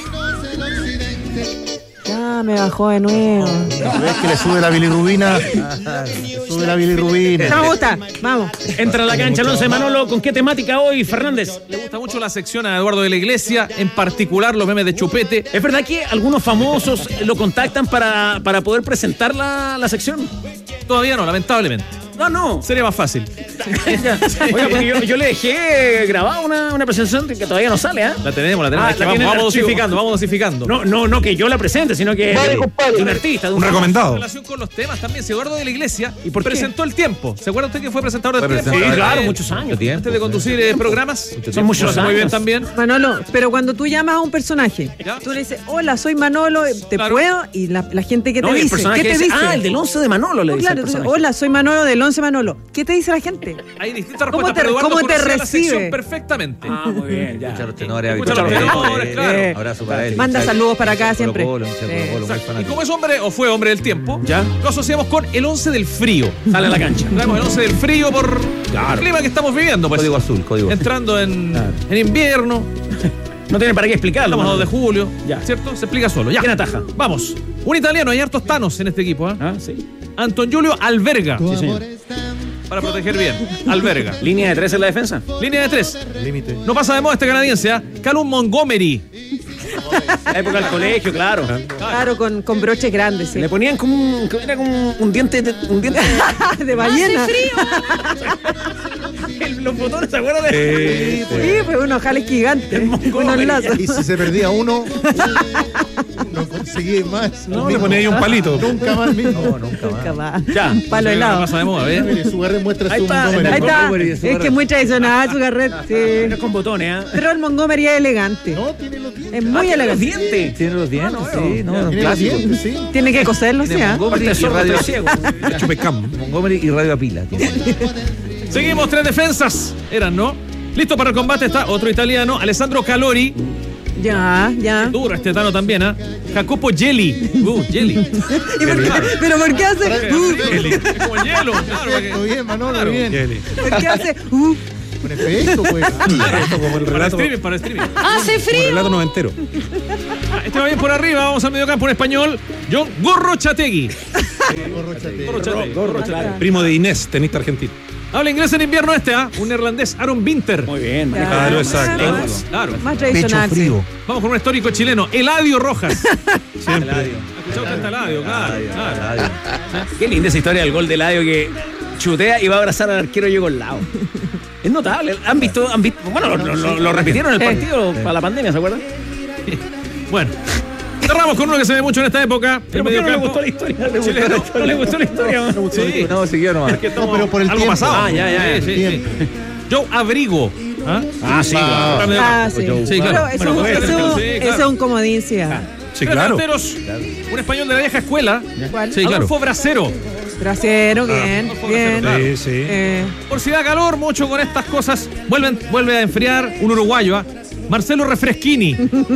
Ya me bajó de nuevo. ¿Ves que le sube la bilirrubina? Le sube la bilirrubina. No me gusta. Vamos. Entra a la cancha el once de Manolo. ¿Con qué temática hoy, Fernández? Le gusta mucho la sección a Eduardo de la Iglesia, en particular los memes de Chupete. ¿Es verdad que algunos famosos lo contactan para, para poder presentar la, la sección? Todavía no, lamentablemente. No, no. Sería más fácil. Oiga, porque yo, yo le dejé grabada una, una presentación que todavía no sale, ¿eh? La tenemos, la tenemos. Ah, es que la vamos, vamos archivo. dosificando, vamos dosificando. No, no, no que yo la presente, sino que Vale, de, compadre. de un artista, de un, Un recomendado. En relación con los temas también, si Eduardo de la Iglesia ¿Y por qué? presentó El Tiempo. ¿Se acuerda usted que fue presentador del Fue Tiempo? presentador. Sí, claro, Eh, muchos años. tiempo, Antes de conducir eh, programas. Son muchos Lo hace años. muy bien también. Manolo, pero cuando tú llamas a un personaje, ¿Ya? tú le dices, hola, soy Manolo, ¿te Claro. puedo? Y la, la gente que te No, y el dice, personaje ¿qué te dice, dice? ah, el del once de Manolo, le No, dice claro, el tú dices, personaje. hola, soy Manolo del once Manolo. ¿Qué te dice la gente? Hay distintas ¿Cómo respuestas, te- pero Eduardo cómo te conocía la sección recibe? perfectamente. Ah, muy bien, ya. Escuchar los tenores Escucha los habituales. tenores, claro. Eh, Abrazo para él. Manda hincha- saludos para acá hincha de siempre. Colo-Colo, hincha de Sí. Colo-Colo, muy Y fanático. como es hombre o fue hombre del tiempo, ¿Ya? lo asociamos con el once del frío. Sale a la cancha. Traemos el once del frío por el clima que estamos viviendo. Pues. Código azul, código azul. Entrando en, Claro. en invierno. No tiene para qué explicarlo. Estamos a dos de julio, Ya. ¿cierto? Se explica solo. Ya. ¿Quién ataja? Vamos. Un italiano, hay hartos tanos en este equipo. ¿eh? Ah, sí. Anton Giulio Alberga. Sí, señor. Para proteger bien. Alberga. Línea de tres en la defensa. Línea de tres. Límite. No pasa de moda este canadiense, ¿eh? Callum Montgomery. La época del colegio, claro. Claro, con, con broches grandes, sí. Le ponían como un, era como un diente de, un diente de ballena. ¡Hace frío! El- los botones, ¿se acuerdan de Sí, Sí, pues unos jales gigantes. Unos lazos. Y si se perdía uno, no conseguía más. No, le ponía ahí un palito. Nunca más el mismo. No, nunca Nunca más. Ya. Palo No helado. pasa de moda, ¿eh? Mire, su garre muestra Ahí su está, Montgomery. Ahí está. Montgomery, Es su que garret. es muy tradicional su garret. No Sí. es con botones, ¿eh? Pero el Montgomery es elegante. No, tiene los dientes. Es muy Ah, tiene los elegante. dientes. Tiene los dientes, sí, no, un Tiene los clásico. dientes, sí. Tiene que coserlo, sí. Tiene ¿ah? Montgomery Aparte de y sordo, radio, estoy ciego. Chupecam. Montgomery y radio a pila. tiene. Seguimos, tres defensas. Eran, ¿no? Listo para el combate está otro italiano, Alessandro Calori. Ya, ya. Duro este tano también, ¿ah? Jacopo Gelli. Uh, Gelli. ¿Y por qué- ¿Pero por qué hace? Uh, Es como el hielo, claro. para que- Perfecto, bien, Manolo, Claro. bien. Kelly. ¿Por qué hace? Uh, Con efecto, pues. Esto como el Para relato, streaming, para streaming. ¡Hace como el frío! relato noventero. Ah, Este va bien por arriba, vamos al mediocampo en español. John Gorrochategui. Gorrochategui. Gorrochategui. Primo de Inés, tenista argentino. Habla inglés en invierno este, ¿ah? Un neerlandés, Aaron Winter. Muy bien, ya. maneja. Claro, exacto. Más, Claro. más tradicional. sí. Vamos con un histórico chileno, Eladio Rojas. Siempre. ¿Has escuchado cantar Eladio? Claro, claro. Qué linda esa historia del gol de Eladio que chutea y va a abrazar al arquero lado. Es notable. ¿Han visto? Han visto bueno, lo, lo- lo- lo repitieron en el Sí. partido para la pandemia, ¿se acuerdan? Bueno, cerramos con uno que se ve mucho en esta época. Pero el ¿por qué no le mediocampo. gustó la historia? ¿Le gustó Chileno. la historia? ¿No le gustó la historia? Sí. No, siguió nomás. Es que estamos- No, pero por el algo tiempo. pasado. Ah, ya, ya, Sí, sí, sí. tiempo. Joe Abrigo. ¿Ah? Ah, sí. Ah. claro. Ah, sí. Sí, claro. Pero eso, Bueno, bueno, eso- sí, claro. eso es un comodín, sí. ah. Sí, Tres claro. delanteros, un español de la vieja escuela. ¿Cuál? Sí, claro. Adolfo Bracero. Trasero, bien, Adolfo bien. Bracero, Sí, sí. Eh, Por si da calor, mucho con estas cosas. Vuelven, vuelve a enfriar un uruguayo, ¿ah? Marcelo Refresquini.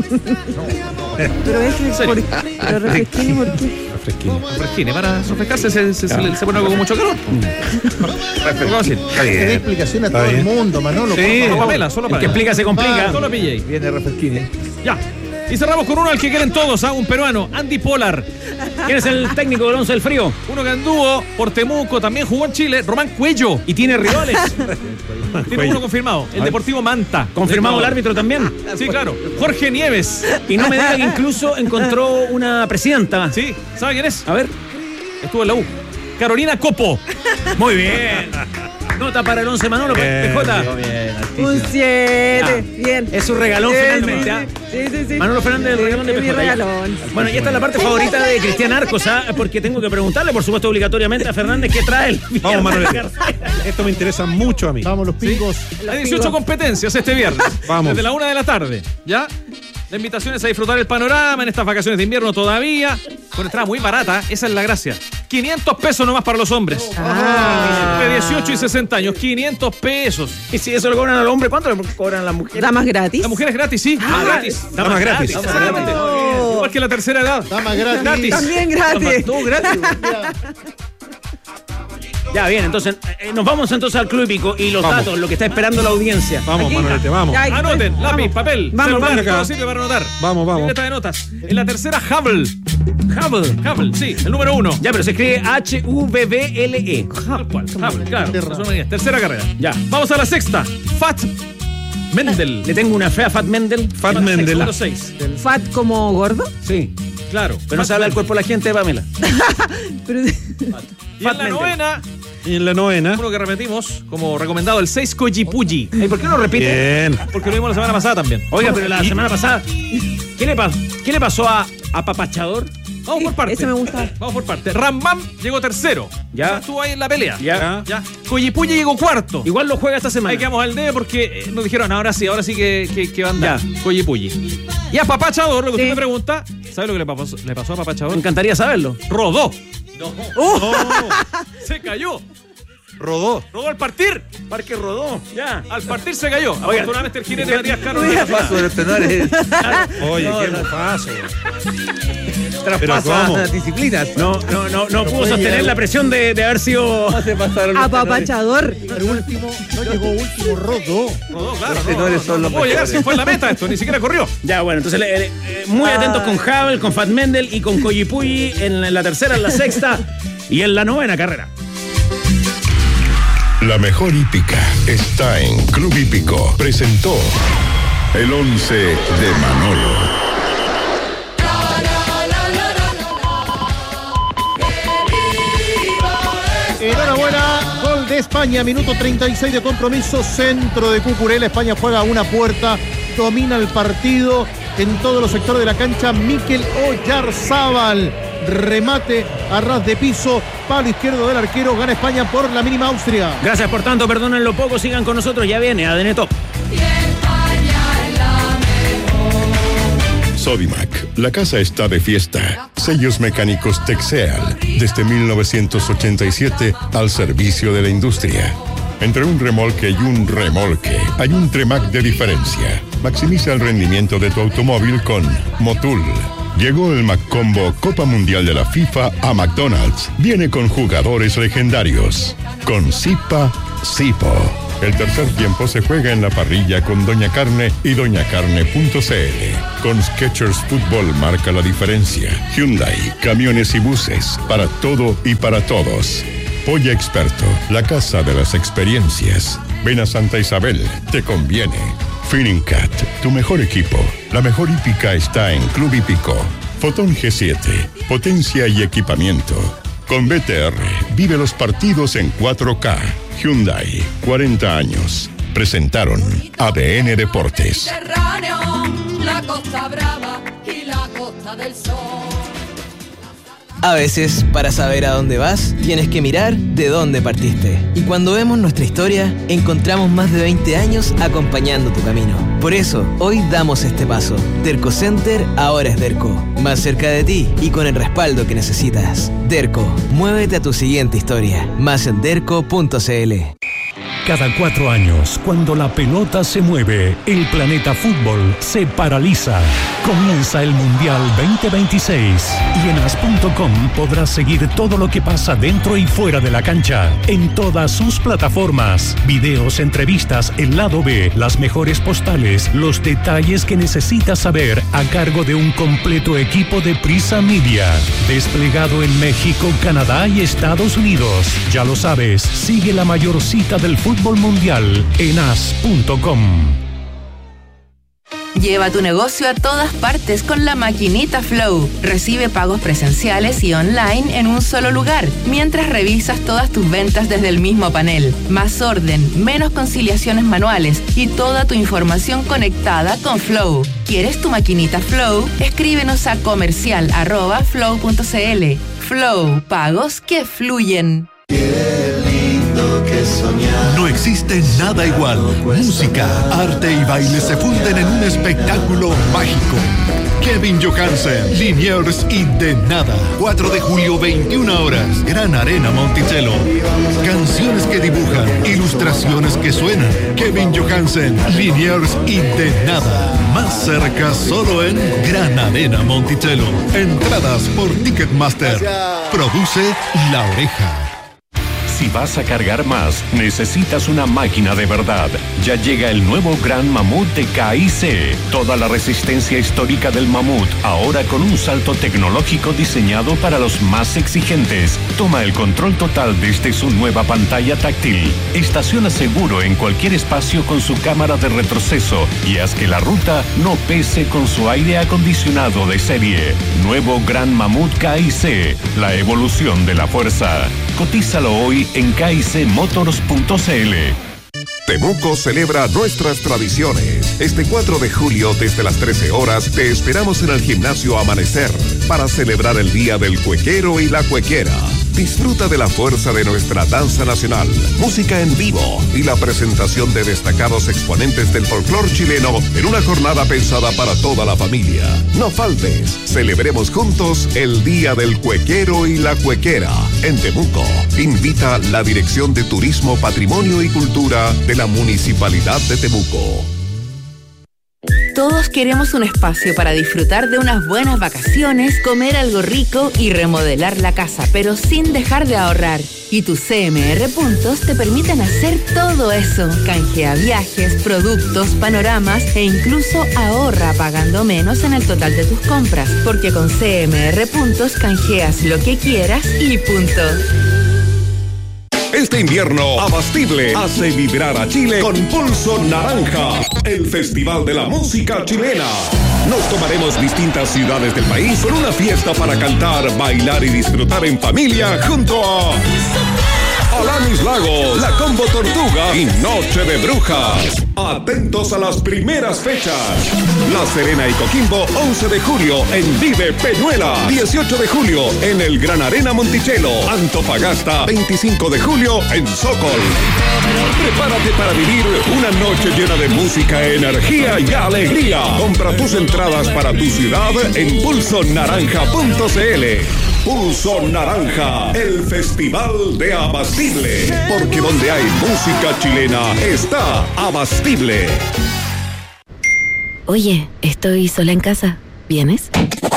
pero es que serio? por, pero refresquini, ¿por qué? Fresquino. Refresquini, para refrescarse se, se, se, le- se pone algo con mucho calor. Refresco, así. Está Que dé bien. explicación a Está todo el bien. mundo, Manolo. Sí, por solo favor. Pamela, solo El para que explica se complica. Solo P J. Viene Refresquini. Ya. Y cerramos con uno al que quieren todos, ¿ah? Un peruano, Andy Polar. ¿Quién es el técnico del Once del Frío? Uno que anduvo por Temuco, también jugó en Chile, Román Cuello. Y tiene rivales. Tiene uno confirmado, el Deportivo Manta. Confirmado el De árbitro también. Ecuador. Sí, claro. Jorge Nieves. Y no me diga que incluso encontró una presidenta. Sí, ¿sabe quién es? A ver. Estuvo en la U. Carolina Copo. Muy bien. Nota para el once Manolo, Bien, P J. Bien, Un altísimo. siete, Ah, bien. es su regalón Sí, finalmente, sí, ¿ah? Sí, sí, sí. Manolo Fernández, el Sí, regalón de es P mi J. ya. regalón. Bueno, y esta es la parte favorita de Cristian Arcos, ¿ah? Porque tengo que preguntarle, por supuesto, obligatoriamente a Fernández qué trae el Vamos, Manuel. viernes. Esto me interesa mucho a mí. Vamos, los pingos. Hay dieciocho competencias este viernes. Vamos. Desde la una de la tarde. ¿Ya? La invitación es a disfrutar el panorama en estas vacaciones de invierno todavía. Con entrada muy barata. Esa es la gracia. quinientos pesos nomás para los hombres. Ah. De dieciocho y sesenta años. quinientos pesos. Y si eso lo cobran al hombre, ¿cuánto le cobran a las mujeres? ¿Damas gratis? La mujer es gratis, sí. Ah, gratis. Damas gratis. Exactamente. Oh. Igual que la tercera edad. Dama gratis. Gratis. También gratis. Todo gratis. Ya, bien, entonces eh, nos vamos entonces al Club Hípico y los Vamos. datos, lo que está esperando la audiencia. Vamos, Aquí. Manolete, vamos. Ya, Anoten, vamos. lápiz, papel, Vamos, celular, vamos acá. todo sirve para anotar. Vamos, vamos. Libreta de notas. En la tercera, Hubble. Hubble, Hubble, sí, el número uno. Ya, pero se escribe H U B B L E. Tal cual, Hubble, claro. Terra. es una manía. Tercera carrera. Ya. Vamos a la sexta. Fat Mendel. Le tengo una fe a Fat Mendel. Fat Sexta, Mendel. número seis. ¿Fat como gordo? Sí. Claro. Pero no se habla del cuerpo de la gente, Pamela. Pero- Y Fat en la Mendel. novena, Y en la novena. uno que repetimos como recomendado, el seis Kojipuji. ¿Y por qué no repite? Bien. Porque lo vimos la semana pasada también. Oiga, pero la semana pasada, ¿qué le, pa- qué le pasó a, a Papachador? Vamos por partes. Ese me gusta. Vamos por partes. Rambam llegó tercero. Ya. Estuvo ahí en la pelea. Ya. Ya. Kojipuji llegó cuarto. Igual lo juega esta semana. Ahí quedamos al debe porque eh, nos dijeron, ahora sí, ahora sí que, que, que va a andar. Ya. Kojipuji. Y a Papachador, lo que Sí. usted me pregunta, ¿sabe lo que le pasó, le pasó a Me Papachador? encantaría saberlo. Rodó. Uh, Se cayó. Rodó. Rodó al partir. Parque rodó. Ya. Al partir se cayó. Afortunadamente el jinete Matías Caro no paso de los tenores. Oye, No, qué no. paso. Traspasa disciplinas. No, no, no, no pudo sostener la presión de, de haber sido Apapachador. El último, no llegó último, rodó. Rodó, claro. Los No, tenores no, son no los pudo llegar mejores. si fue en la meta esto, ni siquiera corrió. Ya, bueno, entonces eh, eh, muy atentos con Havel, con Fat Mendel y con Coyipulli en, en la tercera, en la sexta y en la novena carrera. La mejor hípica está en Club Hípico. Presentó el once de Manolo. Enhorabuena, gol de España, minuto treinta y seis de compromiso, centro de Cucurella. España juega a una puerta, domina el partido en todos los sectores de la cancha. Mikel Oyarzábal, remate a ras de piso, palo izquierdo del arquero, gana España por la mínima Austria. Gracias por tanto, perdonen lo poco, sigan con nosotros, ya viene A D N Top. Sodimac, la casa está de fiesta. Sellos mecánicos Texeal, desde mil novecientos ochenta y siete al servicio de la industria. Entre un remolque y un remolque, hay un Tremac de diferencia. Maximiza el rendimiento de tu automóvil con Motul. Llegó el McCombo Copa Mundial de la FIFA a McDonald's. Viene con jugadores legendarios. Con Zipa, Zipo. El tercer tiempo se juega en la parrilla con Doña Carne y doña carne punto c l. Con Skechers Fútbol marca la diferencia. Hyundai, camiones y buses, para todo y para todos. Polla Experto, la casa de las experiencias. Ven a Santa Isabel, te conviene. Finincat, tu mejor equipo. La mejor hípica está en Club Hípico. Fotón G siete, potencia y equipamiento. Con B T R, vive los partidos en cuatro K. Hyundai, cuarenta años. Presentaron A D N Deportes. La Costa Brava y la Costa del Sol. A veces, para saber a dónde vas, tienes que mirar de dónde partiste. Y cuando vemos nuestra historia, encontramos más de veinte años acompañando tu camino. Por eso, hoy damos este paso. Derco Center ahora es Derco. Más cerca de ti y con el respaldo que necesitas. Derco, muévete a tu siguiente historia. Más en derco punto c l. Cada cuatro años, cuando la pelota se mueve, el planeta fútbol se paraliza. Comienza el Mundial veinte veintiséis y en as punto com podrás seguir todo lo que pasa dentro y fuera de la cancha, en todas sus plataformas. Videos, entrevistas, el lado B, las mejores postales, los detalles que necesitas saber a cargo de un completo equipo de Prisa Media. Desplegado en México, Canadá y Estados Unidos. Ya lo sabes, sigue la mayor cita del fútbol mundial en as punto com. Lleva tu negocio a todas partes con la maquinita Flow. Recibe pagos presenciales y online en un solo lugar, mientras revisas todas tus ventas desde el mismo panel. Más orden, menos conciliaciones manuales y toda tu información conectada con Flow. ¿Quieres tu maquinita Flow? Escríbenos a comercial arroba flow punto c l. Flow, pagos que fluyen. No existe nada igual. Música, arte y baile se funden en un espectáculo mágico. Kevin Johansen, Liniers y De Nada. cuatro de julio, veintiuna horas. Gran Arena Monticello. Canciones que dibujan, ilustraciones que suenan. Kevin Johansen, Liniers y De Nada. Más cerca solo en Gran Arena Monticello. Entradas por Ticketmaster. Produce La Oreja. Si vas a cargar más, necesitas una máquina de verdad. Ya llega el nuevo Gran Mamut de K I C. Toda la resistencia histórica del Mamut, ahora con un salto tecnológico diseñado para los más exigentes. Toma el control total desde su nueva pantalla táctil. Estaciona seguro en cualquier espacio con su cámara de retroceso y haz que la ruta no pese con su aire acondicionado de serie. Nuevo Gran Mamut K I C, la evolución de la fuerza. Cotízalo hoy en k i c motors punto c l. Temuco celebra nuestras tradiciones. Este cuatro de julio, desde las trece horas, te esperamos en el gimnasio Amanecer para celebrar el Día del Cuequero y la Cuequera. Disfruta de la fuerza de nuestra danza nacional, música en vivo y la presentación de destacados exponentes del folclor chileno en una jornada pensada para toda la familia. No faltes, celebremos juntos el Día del Cuequero y la Cuequera en Temuco. Invita la Dirección de Turismo, Patrimonio y Cultura de la Municipalidad de Temuco. Todos queremos un espacio para disfrutar de unas buenas vacaciones, comer algo rico y remodelar la casa, pero sin dejar de ahorrar. Y tus C M R Puntos te permiten hacer todo eso. Canjea viajes, productos, panoramas e incluso ahorra pagando menos en el total de tus compras, porque con C M R Puntos canjeas lo que quieras y punto. Este invierno, Abastible hace vibrar a Chile con Pulso Naranja, el festival de la música chilena. Nos tomaremos distintas ciudades del país con una fiesta para cantar, bailar y disfrutar en familia junto a Alanis Lagos, La Combo Tortuga y Noche de Brujas. Atentos a las primeras fechas. La Serena y Coquimbo, once de julio en Vive Peñuela. dieciocho de julio en el Gran Arena Monticello. Antofagasta, veinticinco de julio en Sokol. Prepárate para vivir una noche llena de música, energía y alegría. Compra tus entradas para tu ciudad en pulso naranja punto c l. Pulso Naranja, el festival de Abastible. Porque donde hay música chilena está Abastible. Oye, estoy sola en casa. ¿Vienes?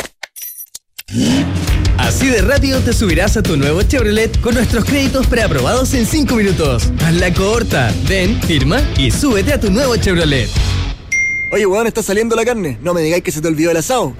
Así de rápido te subirás a tu nuevo Chevrolet con nuestros créditos preaprobados en cinco minutos. Hazla corta. Ven, firma y súbete a tu nuevo Chevrolet. Oye, weón, está saliendo la carne. No me digáis que se te olvidó el asado.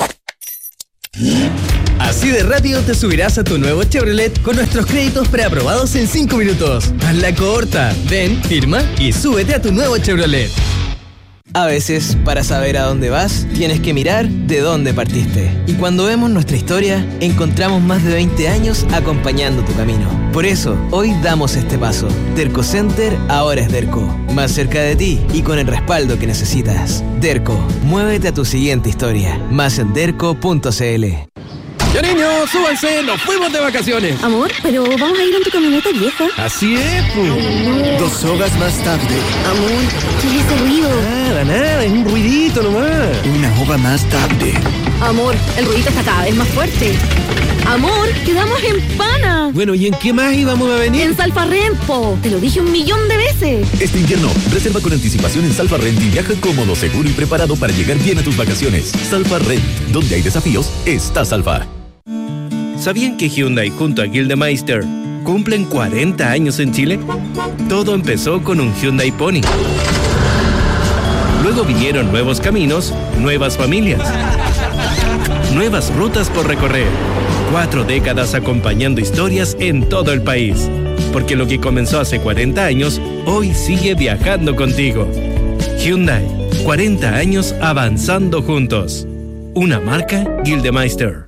Así de rápido te subirás a tu nuevo Chevrolet con nuestros créditos preaprobados en cinco minutos. Hazla corta. Ven, firma y súbete a tu nuevo Chevrolet. A veces, para saber a dónde vas, tienes que mirar de dónde partiste. Y cuando vemos nuestra historia, encontramos más de veinte años acompañando tu camino. Por eso, hoy damos este paso. Derco Center ahora es Derco. Más cerca de ti y con el respaldo que necesitas. Derco, muévete a tu siguiente historia. Más en derco punto c l. Ya niños, súbanse, nos fuimos de vacaciones. Amor, pero vamos a ir en tu camioneta vieja. Así es, pues. Dos horas más tarde. Amor, ¿qué es ese ruido? Nada, nada, es un ruidito nomás. Una hora más tarde. Amor, el ruidito está cada vez más fuerte. Amor, quedamos en Pana. Bueno, ¿y en qué más íbamos a venir? En Salfarrent, te lo dije un millón de veces. Este invierno, reserva con anticipación en Salfarrent y viaja cómodo, seguro y preparado para llegar bien a tus vacaciones. Salfarrent, donde hay desafíos, está Salfa. ¿Sabían que Hyundai junto a Gildemeister cumplen cuarenta años en Chile? Todo empezó con un Hyundai Pony. Luego vinieron nuevos caminos, nuevas familias, nuevas rutas por recorrer. Cuatro décadas acompañando historias en todo el país. Porque lo que comenzó hace cuarenta años, hoy sigue viajando contigo. Hyundai, cuarenta años avanzando juntos. Una marca Gildemeister.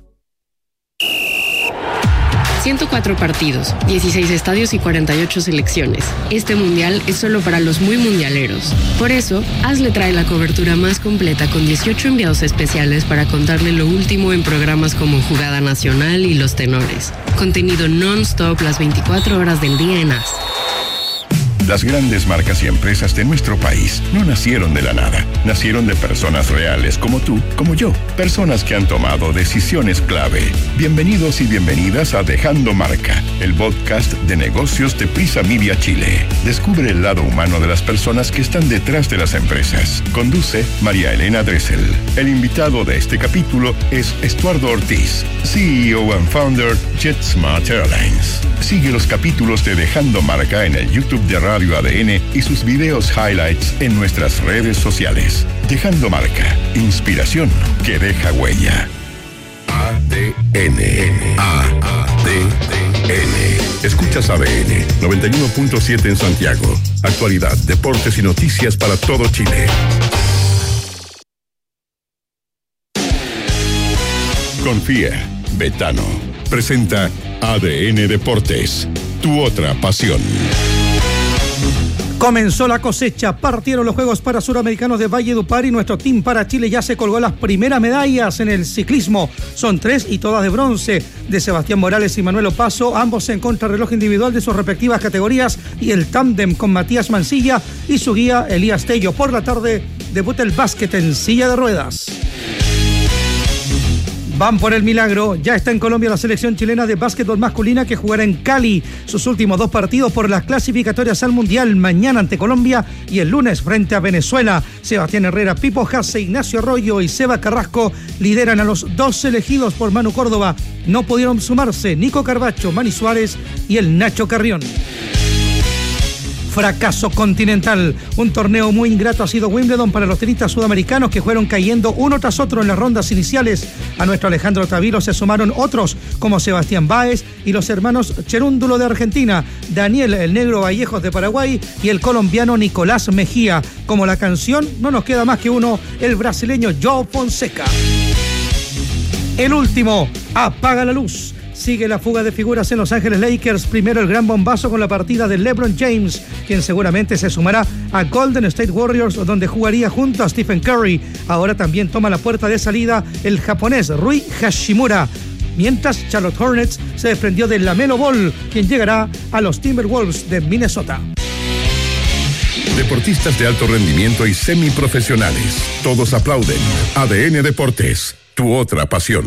ciento cuatro partidos, dieciséis estadios y cuarenta y ocho selecciones. Este mundial es solo para los muy mundialeros. Por eso, Hazle trae la cobertura más completa con dieciocho enviados especiales para contarle lo último en programas como Jugada Nacional y Los Tenores. Contenido non-stop las veinticuatro horas del día en A S. Las grandes marcas y empresas de nuestro país no nacieron de la nada. Nacieron de personas reales como tú, como yo. Personas que han tomado decisiones clave. Bienvenidos y bienvenidas a Dejando Marca, el podcast de negocios de Prisa Media Chile. Descubre el lado humano de las personas que están detrás de las empresas. Conduce María Elena Dressel. El invitado de este capítulo es Estuardo Ortiz, C E O and founder JetSmart Airlines. Sigue los capítulos de Dejando Marca en el YouTube de Radio A D N y sus videos highlights en nuestras redes sociales. Dejando Marca, inspiración que deja huella. A D N. A D N. Escuchas A D N noventa y uno punto siete en Santiago. Actualidad, deportes y noticias para todo Chile. Confía, Betano. Presenta A D N Deportes, tu otra pasión. Comenzó la cosecha, partieron los Juegos para Suramericanos de Valledupar y nuestro team para Chile ya se colgó las primeras medallas en el ciclismo. Son tres y todas de bronce. de Sebastián Morales y Manuel Opaso, ambos en contrarreloj individual de sus respectivas categorías, y el tándem con Matías Mancilla y su guía Elías Tello. Por la tarde debuta el básquet en silla de ruedas. Van por el milagro. Ya está en Colombia la selección chilena de básquetbol masculina, que jugará en Cali sus últimos dos partidos por las clasificatorias al Mundial, mañana ante Colombia y el lunes frente a Venezuela. Sebastián Herrera, Pipo Jase, Ignacio Arroyo y Seba Carrasco lideran a los dos elegidos por Manu Córdoba. No pudieron sumarse Nico Carbacho, Manny Suárez y el Nacho Carrión. Fracaso continental. Un torneo muy ingrato ha sido Wimbledon para los tenistas sudamericanos, que fueron cayendo uno tras otro en las rondas iniciales. A nuestro Alejandro Tavilo se sumaron otros como Sebastián Báez y los hermanos Cherúndulo de Argentina, Daniel el Negro Vallejos de Paraguay y el colombiano Nicolás Mejía. Como la canción, no nos queda más que uno, el brasileño João Fonseca. El último, apaga la luz. Sigue la fuga de figuras en Los Ángeles Lakers. Primero el gran bombazo con la partida de LeBron James, quien seguramente se sumará a Golden State Warriors, donde jugaría junto a Stephen Curry. Ahora también toma la puerta de salida el japonés Rui Hashimura. Mientras Charlotte Hornets se desprendió de LaMelo Ball, quien llegará a los Timberwolves de Minnesota. Deportistas de alto rendimiento y semiprofesionales. Todos aplauden. A D N Deportes, tu otra pasión.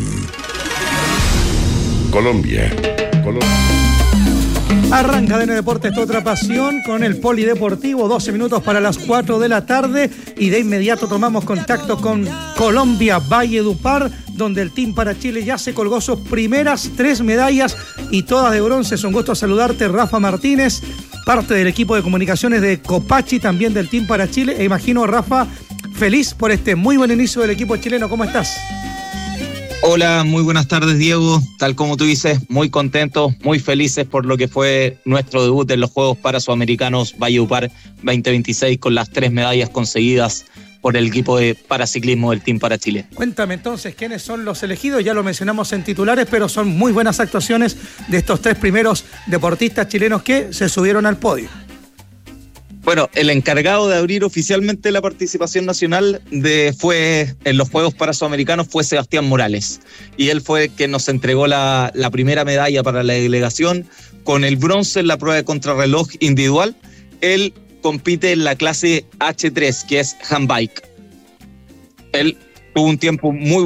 Colombia. Colombia. Arranca D N Deportes, tu otra pasión, con el polideportivo. doce minutos para las cuatro de la tarde. Y de inmediato tomamos contacto con Colombia, Valledupar, donde el Team para Chile ya se colgó sus primeras tres medallas y todas de bronce. Es un gusto saludarte, Rafa Martínez, parte del equipo de comunicaciones de Copachi, también del Team para Chile. E imagino, Rafa, feliz por este muy buen inicio del equipo chileno. ¿Cómo estás? Hola, muy buenas tardes, Diego. Tal como tú dices, muy contentos, muy felices por lo que fue nuestro debut en los Juegos Parasudamericanos Valledupar veinte veintiséis, con las tres medallas conseguidas por el equipo de paraciclismo del Team para Chile. Cuéntame entonces quiénes son los elegidos. Ya lo mencionamos en titulares, pero son muy buenas actuaciones de estos tres primeros deportistas chilenos que se subieron al podio. Bueno, el encargado de abrir oficialmente la participación nacional de fue en los Juegos Parasudamericanos fue Sebastián Morales, y él fue quien nos entregó la, la primera medalla para la delegación con el bronce en la prueba de contrarreloj individual. Él compite en la clase hache tres, que es handbike. Él tuvo un tiempo muy